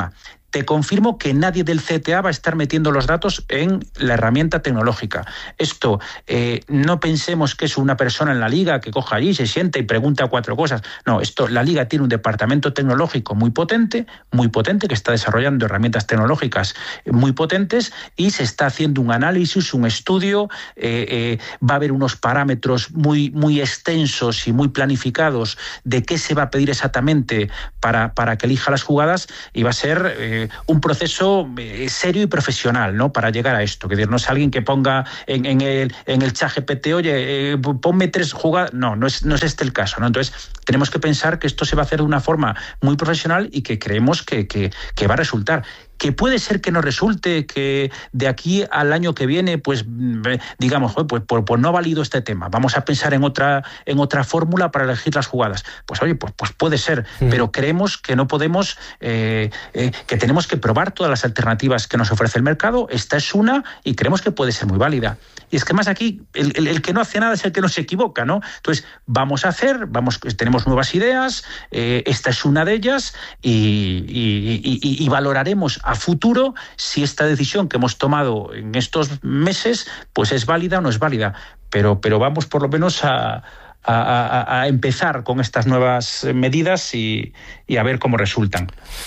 te confirmo que nadie del C T A va a estar metiendo los datos en la herramienta tecnológica. Esto, eh, no pensemos que es una persona en la Liga que coja allí, se sienta y pregunta cuatro cosas. No, esto, la Liga tiene un departamento tecnológico muy potente, muy potente, que está desarrollando herramientas tecnológicas muy potentes y se está haciendo un análisis, un estudio, eh, eh, va a haber unos parámetros muy, muy extensos y muy planificados de qué se va a pedir exactamente para, para que elija las jugadas, y va a ser eh, un proceso eh, serio y profesional, ¿no?, para llegar a esto. Que decir, no es alguien que ponga en, en el en el chat G P T, oye, eh, ponme tres jugadas. No, no es, no es este el caso, ¿no? Entonces, tenemos que pensar que esto se va a hacer de una forma muy profesional y que creemos que, que, que va a resultar. Que puede ser que no resulte, que de aquí al año que viene, pues digamos, pues, pues, pues no ha valido este tema, vamos a pensar en otra en otra fórmula para elegir las jugadas. Pues oye, pues, pues puede ser, mm. pero creemos que no podemos, eh, eh, que tenemos que probar todas las alternativas que nos ofrece el mercado. Esta es una y creemos que puede ser muy válida. Y es que más aquí, el, el, el que no hace nada es el que no se equivoca, ¿no? Entonces, vamos a hacer, vamos, tenemos nuevas ideas, eh, esta es una de ellas, y, y, y, y valoraremos a futuro si esta decisión que hemos tomado en estos meses pues es válida o no es válida, pero, pero vamos por lo menos a, a, a, a empezar con estas nuevas medidas y, y a ver cómo resultan.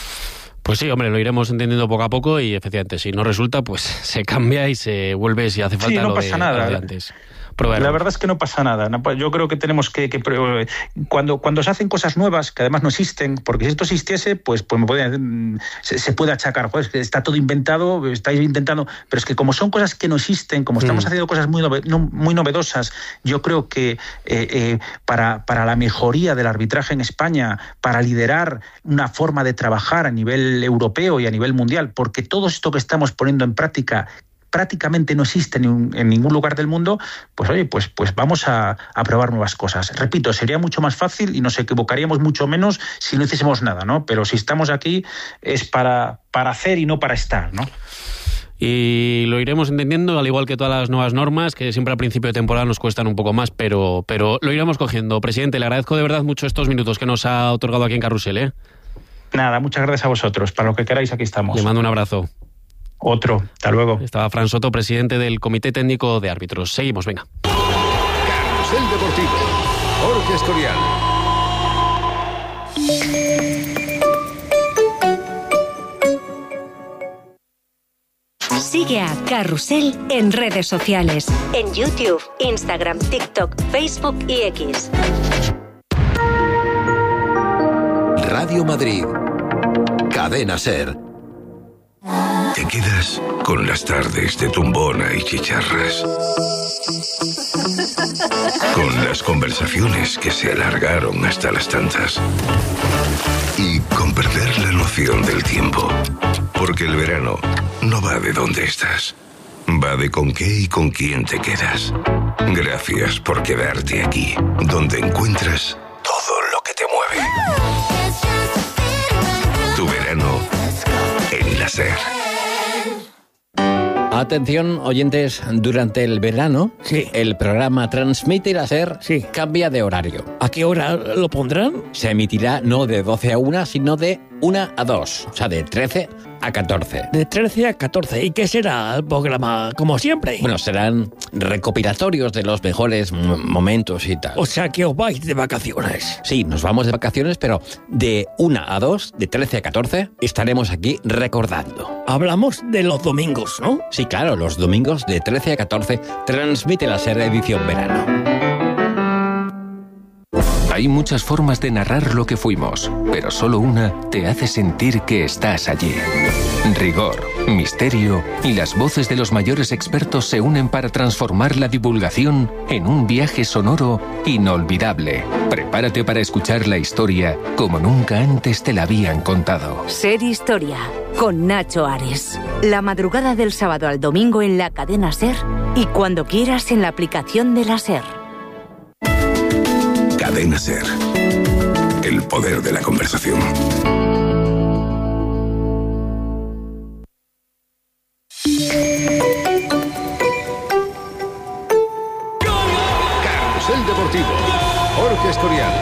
Pues sí, hombre, lo iremos entendiendo poco a poco y efectivamente si no resulta pues se cambia y se vuelve si hace falta. Sí, no lo pasa de, nada. Lo de antes. La verdad es que no pasa nada. Yo creo que tenemos que, que cuando cuando se hacen cosas nuevas que además no existen, porque si esto existiese, pues pues me puede, se, se puede achacar, joder, es que está todo inventado, estáis intentando, pero es que como son cosas que no existen, como estamos mm. haciendo cosas muy nove, no, muy novedosas, yo creo que eh, eh, para para la mejoría del arbitraje en España, para liderar una forma de trabajar a nivel europeo y a nivel mundial, porque todo esto que estamos poniendo en práctica prácticamente no existe en, en ningún lugar del mundo, pues oye, pues, pues vamos a, a probar nuevas cosas. Repito, sería mucho más fácil y nos equivocaríamos mucho menos si no hiciésemos nada, ¿no? Pero si estamos aquí es para, para hacer y no para estar, ¿no? Y lo iremos entendiendo, al igual que todas las nuevas normas, que siempre al principio de temporada nos cuestan un poco más, pero, pero lo iremos cogiendo. Presidente, le agradezco de verdad mucho estos minutos que nos ha otorgado aquí en Carrusel, ¿eh? Nada, muchas gracias a vosotros. Para lo que queráis, aquí estamos. Le mando un abrazo. Otro. Hasta luego. Estaba Fran Soto, presidente del Comité Técnico de Árbitros. Seguimos, venga. Carrusel Deportivo. Jorge Escorial. Sigue a Carrusel en redes sociales. En YouTube, Instagram, TikTok, Facebook y X. Radio Madrid. Cadena SER. Te quedas con las tardes de tumbona y chicharras. Con las conversaciones que se alargaron hasta las tantas. Y con perder la noción del tiempo. Porque el verano no va de dónde estás. Va de con qué y con quién te quedas. Gracias por quedarte aquí, donde encuentras todo lo que te mueve. Tu verano en la SER. Atención, oyentes, durante el verano, sí. el programa Transmite la SER sí. cambia de horario. ¿A qué hora lo pondrán? Se emitirá no de doce a una, sino de una a dos, o sea, de trece a catorce. De trece a catorce. ¿Y qué será el programa, como siempre? Bueno, serán recopilatorios de los mejores m- momentos y tal. O sea, que os vais de vacaciones. Sí, nos vamos de vacaciones, pero de una a dos, de trece a catorce, estaremos aquí recordando. Hablamos de los domingos, ¿no? Sí, claro, los domingos de trece a catorce transmite la SER edición verano. Hay muchas formas de narrar lo que fuimos, pero solo una te hace sentir que estás allí. Rigor, misterio y las voces de los mayores expertos se unen para transformar la divulgación en un viaje sonoro inolvidable. Prepárate para escuchar la historia como nunca antes te la habían contado. SER Historia, con Nacho Ares. La madrugada del sábado al domingo en la cadena SER y cuando quieras en la aplicación de la SER. Cadena SER. El poder de la conversación. Carrusel Deportivo. Jorge Escorial.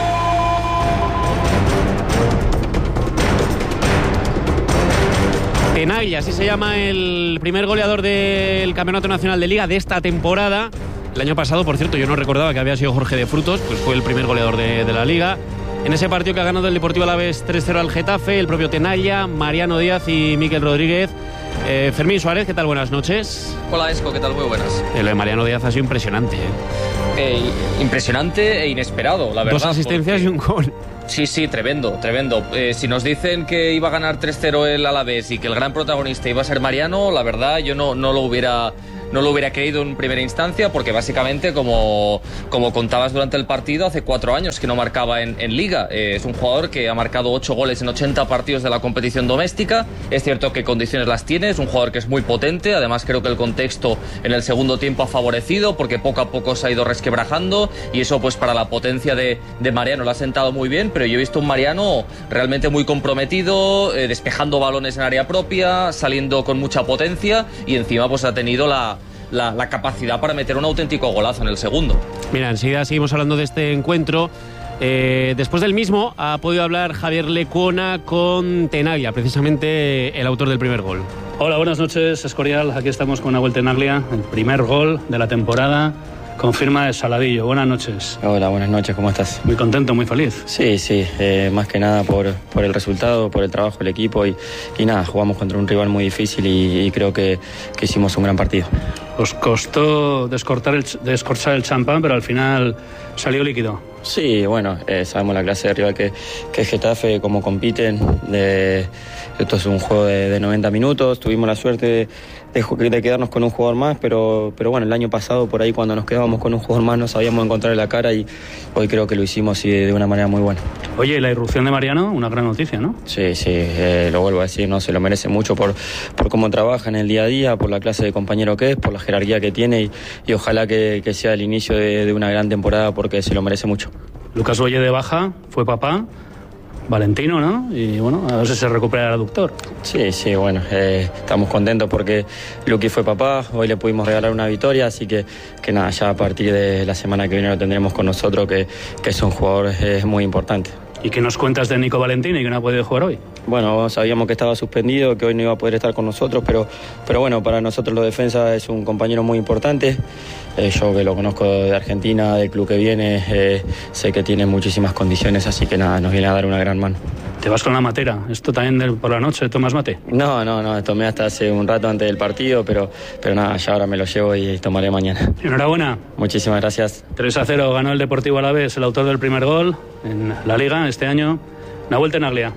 Tenaglia, así se llama el primer goleador del Campeonato Nacional de Liga de esta temporada. El año pasado, por cierto, yo no recordaba que había sido Jorge de Frutos, pues fue el primer goleador de, de la Liga. En ese partido que ha ganado el Deportivo Alavés tres cero al Getafe, el propio Tenaglia, Mariano Díaz y Mikel Rodríguez. Eh, Fermín Suárez, ¿qué tal? Buenas noches. Hola, Esco, ¿qué tal? Muy buenas. Eh, lo de Mariano Díaz ha sido impresionante. ¿eh? Eh, impresionante e inesperado, la verdad. Dos asistencias porque... y un gol. Sí, sí, tremendo, tremendo. Eh, si nos dicen que iba a ganar tres cero el Alavés y que el gran protagonista iba a ser Mariano, la verdad yo no, no lo hubiera... No lo hubiera creído en primera instancia porque básicamente, como, como contabas durante el partido, hace cuatro años que no marcaba en, en Liga. Eh, es un jugador que ha marcado ocho goles en ochenta partidos de la competición doméstica. Es cierto que condiciones las tiene, es un jugador que es muy potente. Además creo que el contexto en el segundo tiempo ha favorecido porque poco a poco se ha ido resquebrajando y eso pues para la potencia de, de Mariano le ha sentado muy bien. Pero yo he visto un Mariano realmente muy comprometido, eh, despejando balones en área propia, saliendo con mucha potencia y encima pues ha tenido la La, la capacidad para meter un auténtico golazo en el segundo. Mira, enseguida seguimos hablando de este encuentro. Eh, después del mismo ha podido hablar Javier Lecuona con Tenaglia, precisamente el autor del primer gol. Hola, buenas noches, Escorial. Aquí estamos con Nahuel Tenaglia, el primer gol de la temporada. Confirma de Saladillo. Buenas noches. Hola, buenas noches, ¿cómo estás? Muy contento, muy feliz. Sí, sí, eh, más que nada por, por el resultado, por el trabajo del equipo y, y nada, jugamos contra un rival muy difícil y, y creo que, que hicimos un gran partido. Os costó descortar el, descorchar el champán, pero al final salió líquido. Sí, bueno, eh, sabemos la clase de rival que, que es Getafe, cómo compiten. De, esto es un juego de, de noventa minutos, tuvimos la suerte de, de, de quedarnos con un jugador más, pero, pero bueno, el año pasado por ahí cuando nos quedábamos con un jugador más no sabíamos encontrarle la cara y hoy creo que lo hicimos y de, de una manera muy buena. Oye, la irrupción de Mariano, una gran noticia, ¿no? Sí, sí, eh, lo vuelvo a decir, no se lo merece mucho por, por cómo trabaja en el día a día, por la clase de compañero que es, por la jerarquía que tiene y, y ojalá que, que sea el inicio de, de una gran temporada porque se lo merece mucho. Lucas Oye de baja, fue papá, Valentino, ¿no? Y bueno, a ver si se recupera el aductor. Sí, sí, bueno, eh, estamos contentos porque Luqui fue papá, hoy le pudimos regalar una victoria, así que, que nada, ya a partir de la semana que viene lo tendremos con nosotros, que, que es un jugador eh, muy importante. ¿Y qué nos cuentas de Nico Valentini, que no ha podido jugar hoy? Bueno, sabíamos que estaba suspendido, que hoy no iba a poder estar con nosotros, pero, pero bueno, para nosotros los defensas es un compañero muy importante. Eh, yo que lo conozco de Argentina, del club que viene, eh, sé que tiene muchísimas condiciones, así que nada, nos viene a dar una gran mano. ¿Te vas con la matera? ¿Esto también de, por la noche tomas mate? No, no, no, tomé hasta hace un rato antes del partido, pero, pero nada, ya ahora me lo llevo y tomaré mañana. Enhorabuena. Muchísimas gracias. tres a cero ganó el Deportivo Alavés, el autor del primer gol en la Liga este año, Nahuel Tenaglia.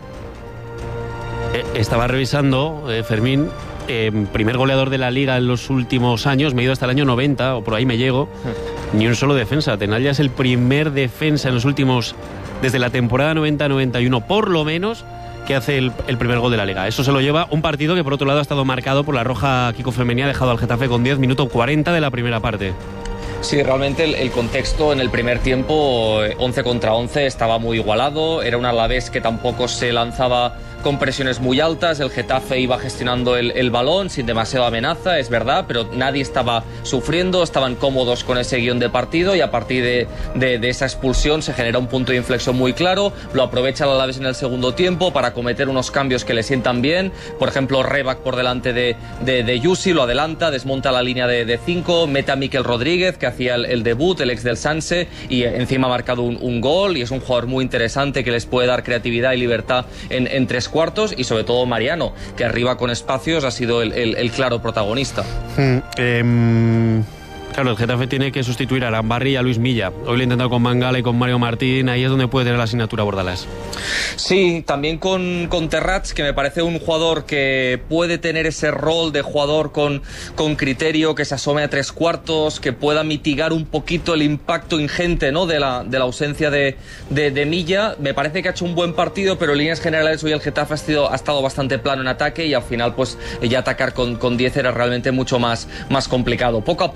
Eh, estaba revisando, eh, Fermín, eh, primer goleador de la Liga en los últimos años, me he ido hasta el año noventa, o por ahí me llego, ni un solo defensa. Tenaglia es el primer defensa en los últimos, desde la temporada noventa noventa y uno, por lo menos, que hace el, el primer gol de la Liga. Eso se lo lleva un partido que, por otro lado, ha estado marcado por la roja Kiko Femení, ha dejado al Getafe con diez, minuto cuarenta de la primera parte. Sí, realmente el, el contexto en el primer tiempo, once contra once, estaba muy igualado. Era un Alavés que tampoco se lanzaba con presiones muy altas. El Getafe iba gestionando el, el balón sin demasiada amenaza, es verdad, pero nadie estaba sufriendo, estaban cómodos con ese guión de partido y a partir de, de, de esa expulsión se genera un punto de inflexión muy claro. Lo aprovecha el Alavés en el segundo tiempo para cometer unos cambios que le sientan bien. Por ejemplo, Rebac por delante de, de, de Yusi, lo adelanta, desmonta la línea de cinco, mete a Mikel Rodríguez, que hacía el, el debut, el ex del Sanse, y encima ha marcado un, un gol y es un jugador muy interesante que les puede dar creatividad y libertad en, en tres cuartos, y sobre todo Mariano, que arriba con espacios ha sido el, el, el claro protagonista. Mm, eh, claro, el Getafe tiene que sustituir a Arambarri y a Luis Milla. Hoy lo he intentado con Mangala y con Mario Martín, ahí es donde puede tener la asignatura Bordalás. Sí, también con, con Terrats, que me parece un jugador que puede tener ese rol de jugador con, con criterio, que se asome a tres cuartos, que pueda mitigar un poquito el impacto ingente, ¿no?, de la, de la ausencia de, de, de Milla. Me parece que ha hecho un buen partido, pero en líneas generales hoy el Getafe ha, sido, ha estado bastante plano en ataque y al final pues ya atacar con, con diez era realmente mucho más, más complicado. Poco a poco, porque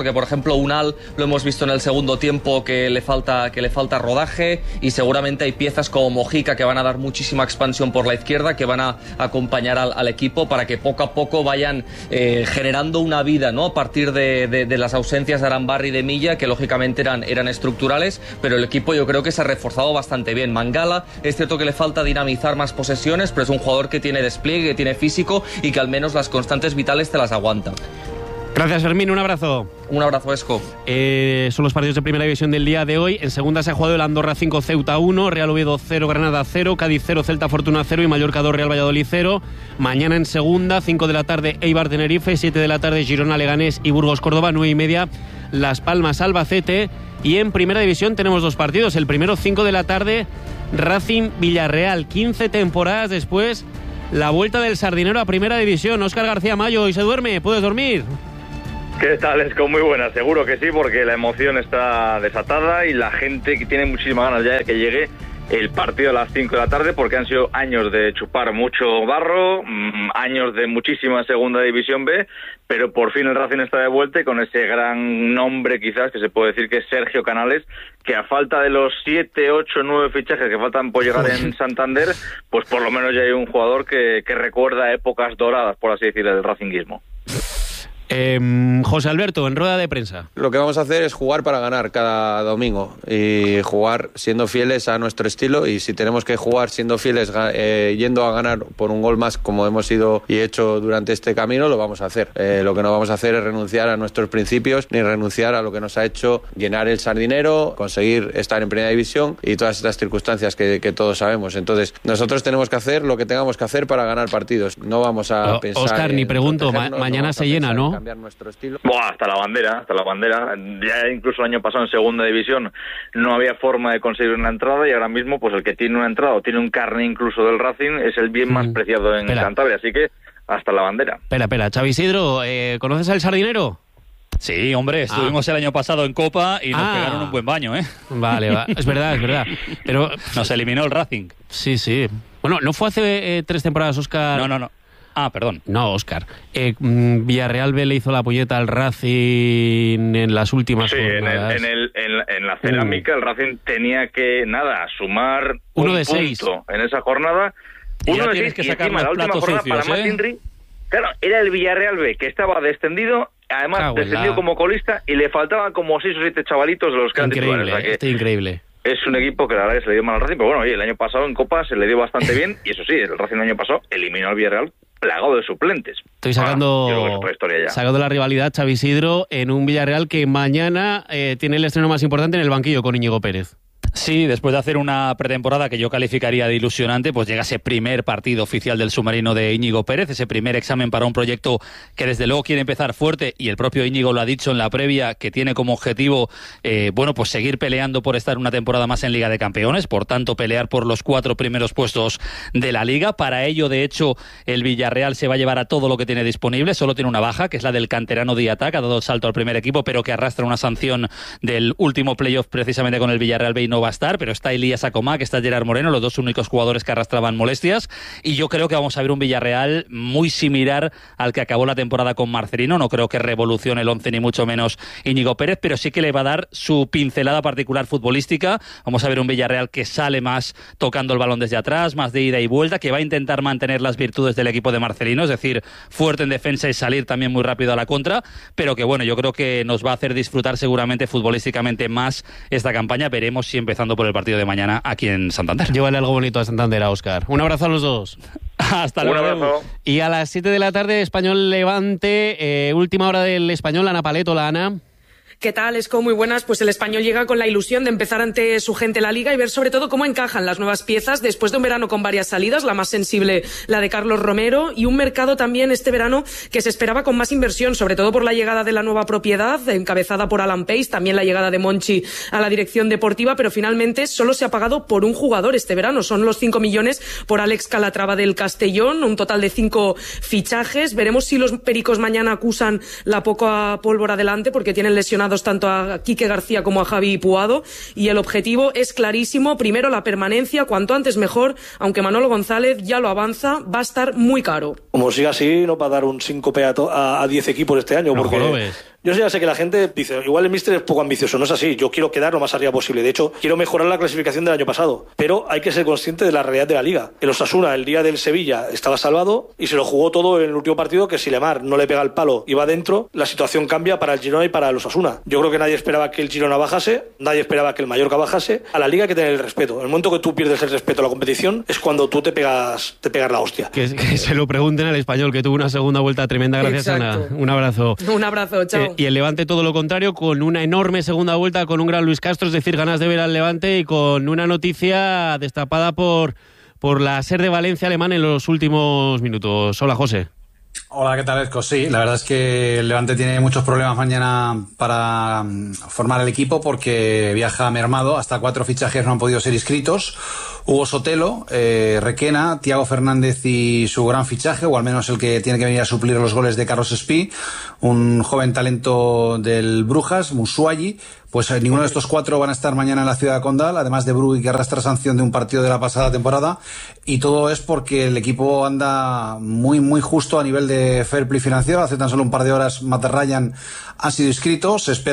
porque por ejemplo Unal lo hemos visto en el segundo tiempo que le falta, que le falta rodaje, y seguramente hay piezas como Mojica que van a dar muchísima expansión por la izquierda, que van a acompañar al, al equipo para que poco a poco vayan eh, generando una vida, ¿no? A partir de, de, de las ausencias de Arambarri y de Milla, que lógicamente eran, eran estructurales, pero el equipo yo creo que se ha reforzado bastante bien. Mangala, es cierto que le falta dinamizar más posesiones, pero es un jugador que tiene despliegue, que tiene físico y que al menos las constantes vitales te las aguanta. Gracias, Fermín, un abrazo. Un abrazo, Esco. Eh, son los partidos de primera división del día de hoy. En segunda se ha jugado el Andorra cinco, Ceuta uno, Real Oviedo cero, Granada cero, Cádiz cero, Celta Fortuna cero y Mallorca dos, Real Valladolid cero. Mañana en segunda, cinco de la tarde, Eibar Tenerife, siete de la tarde, Girona Leganés y Burgos Córdoba, nueve y media, Las Palmas Albacete. Y en primera división tenemos dos partidos. El primero, cinco de la tarde, Racing Villarreal. quince temporadas después, la vuelta del Sardinero a primera división. Óscar García Mayo, ¿y se duerme? ¿Puedes dormir? ¿Qué tal, Esco? Muy buena, seguro que sí, porque la emoción está desatada y la gente que tiene muchísimas ganas ya de que llegue el partido a las cinco de la tarde, porque han sido años de chupar mucho barro, mmm, años de muchísima segunda división B, pero por fin el Racing está de vuelta y con ese gran nombre quizás que se puede decir que es Sergio Canales, que a falta de los siete, ocho, nueve fichajes que faltan por llegar en Santander, pues por lo menos ya hay un jugador que, que recuerda épocas doradas, por así decirlo, del racinguismo. Eh, José Alberto, en rueda de prensa. Lo que vamos a hacer es jugar para ganar cada domingo y jugar siendo fieles a nuestro estilo, y si tenemos que jugar siendo fieles eh, yendo a ganar por un gol más como hemos ido y hecho durante este camino, lo vamos a hacer. Eh, lo que no vamos a hacer es renunciar a nuestros principios ni renunciar a lo que nos ha hecho llenar el Sardinero, conseguir estar en primera división y todas estas circunstancias que, que todos sabemos. Entonces nosotros tenemos que hacer lo que tengamos que hacer para ganar partidos. No vamos a o, pensar Oscar, ni pregunto, ma- mañana no se llena, ¿no? Cambiar nuestro estilo. Buah, hasta la bandera, hasta la bandera. Ya incluso el año pasado en segunda división no había forma de conseguir una entrada, y ahora mismo pues el que tiene una entrada o tiene un carné incluso del Racing es el bien más preciado en Espera. Cantabria, así que hasta la bandera. Espera, espera, Xavi Isidro, eh, ¿conoces al Sardinero? Sí, hombre, estuvimos ah. el año pasado en Copa y nos ah. pegaron un buen baño, ¿eh? Vale, va. es verdad, es verdad. Pero nos eliminó el Racing. Sí, sí. Bueno, ¿no fue hace eh, tres temporadas, Óscar? No, no, no. Ah, perdón. No, Óscar. Eh, Villarreal B le hizo la puñeta al Racing en las últimas sí, jornadas. Sí, en, el, en, el, en la cerámica uh. el Racing tenía que, nada, sumar uno un de punto seis en esa jornada. Y uno ya de tienes seis, que y sacar encima, los la última platos jornada sucios, para ¿eh? McInry, claro, era el Villarreal B, que estaba descendido, además Cago descendido la... como colista, y le faltaban como seis o siete chavalitos de los que eran titulares. Increíble, o sea que este increíble. Es un equipo que la verdad que se le dio mal al Racing, pero bueno, oye, el año pasado en Copa se le dio bastante bien, y eso sí, el Racing el año pasado eliminó al Villarreal plagado de suplentes. Estoy sacando, ah, ya. sacando la rivalidad, Xavi Isidro, en un Villarreal que mañana eh, tiene el estreno más importante en el banquillo con Íñigo Pérez. Sí, después de hacer una pretemporada que yo calificaría de ilusionante, pues llega ese primer partido oficial del submarino de Íñigo Pérez, ese primer examen para un proyecto que desde luego quiere empezar fuerte, y el propio Íñigo lo ha dicho en la previa, que tiene como objetivo, eh, bueno, pues seguir peleando por estar una temporada más en Liga de Campeones, por tanto pelear por los cuatro primeros puestos de la Liga. Para ello, de hecho, el Villarreal se va a llevar a todo lo que tiene disponible, solo tiene una baja, que es la del canterano Diatá, que ha dado el salto al primer equipo, pero que arrastra una sanción del último playoff precisamente con el Villarreal B y no va a estar, pero está Elías Acomá, que está Gerard Moreno, los dos únicos jugadores que arrastraban molestias, y yo creo que vamos a ver un Villarreal muy similar al que acabó la temporada con Marcelino. No creo que revolucione el once ni mucho menos Íñigo Pérez, pero sí que le va a dar su pincelada particular futbolística. Vamos a ver un Villarreal que sale más tocando el balón desde atrás, más de ida y vuelta, que va a intentar mantener las virtudes del equipo de Marcelino, es decir, fuerte en defensa y salir también muy rápido a la contra, pero que bueno, yo creo que nos va a hacer disfrutar seguramente futbolísticamente más esta campaña. Veremos si empezando por el partido de mañana aquí en Santander. Llévale algo bonito a Santander, a Óscar. Un abrazo a los dos. Hasta luego. Un abrazo. Y a las siete de la tarde, Español Levante, eh, última hora del Español, Ana Paleto, la Ana. ¿Qué tal, Esco? Muy buenas. Pues el Español llega con la ilusión de empezar ante su gente la Liga y ver sobre todo cómo encajan las nuevas piezas después de un verano con varias salidas, la más sensible la de Carlos Romero, y un mercado también este verano que se esperaba con más inversión, sobre todo por la llegada de la nueva propiedad encabezada por Alan Pace, también la llegada de Monchi a la dirección deportiva, pero finalmente solo se ha pagado por un jugador este verano. Son los cinco millones por Alex Calatrava del Castellón, un total de cinco fichajes. Veremos si los pericos mañana acusan la poca pólvora delante, porque tienen lesionados tanto a Quique García como a Javi Puado, y el objetivo es clarísimo: primero la permanencia, cuanto antes mejor, aunque Manolo González ya lo avanza, va a estar muy caro. Como siga así, no va a dar un síncope a, a diez equipos este año, no, porque Yo ya sé que la gente dice, igual el míster es poco ambicioso, no es así, yo quiero quedar lo más arriba posible, de hecho quiero mejorar la clasificación del año pasado, pero hay que ser consciente de la realidad de la liga. El Osasuna el día del Sevilla estaba salvado y se lo jugó todo en el último partido, que si Lemar no le pega el palo y va dentro, la situación cambia para el Girona y para el Osasuna. Yo creo que nadie esperaba que el Girona bajase, nadie esperaba que el Mallorca bajase. A la liga hay que tener el respeto. En el momento que tú pierdes el respeto a la competición es cuando tú te pegas, te pegas la hostia. Que, que se lo pregunten al Español, que tuvo una segunda vuelta tremenda. Gracias, Exacto. Ana. Un abrazo. Un abrazo, chao. Eh, y el Levante todo lo contrario, con una enorme segunda vuelta, con un gran Luis Castro, es decir, ganas de ver al Levante y con una noticia destapada por, por la SER de Valencia alemán en los últimos minutos. Hola, José. Hola, ¿qué tal, Esco? Sí, la verdad es que el Levante tiene muchos problemas mañana para formar el equipo porque viaja mermado. Hasta cuatro fichajes no han podido ser inscritos. Hugo Sotelo, eh, Requena, Thiago Fernández y su gran fichaje, o al menos el que tiene que venir a suplir los goles de Carlos Espí, un joven talento del Brujas, Musuayi. Pues eh, ninguno de estos cuatro van a estar mañana en la ciudad de Condal, además de Brugui, que arrastra sanción de un partido de la pasada temporada, y todo es porque el equipo anda muy muy justo a nivel de fair play financiero. Hace tan solo un par de horas Matt Ryan ha sido inscrito, se espera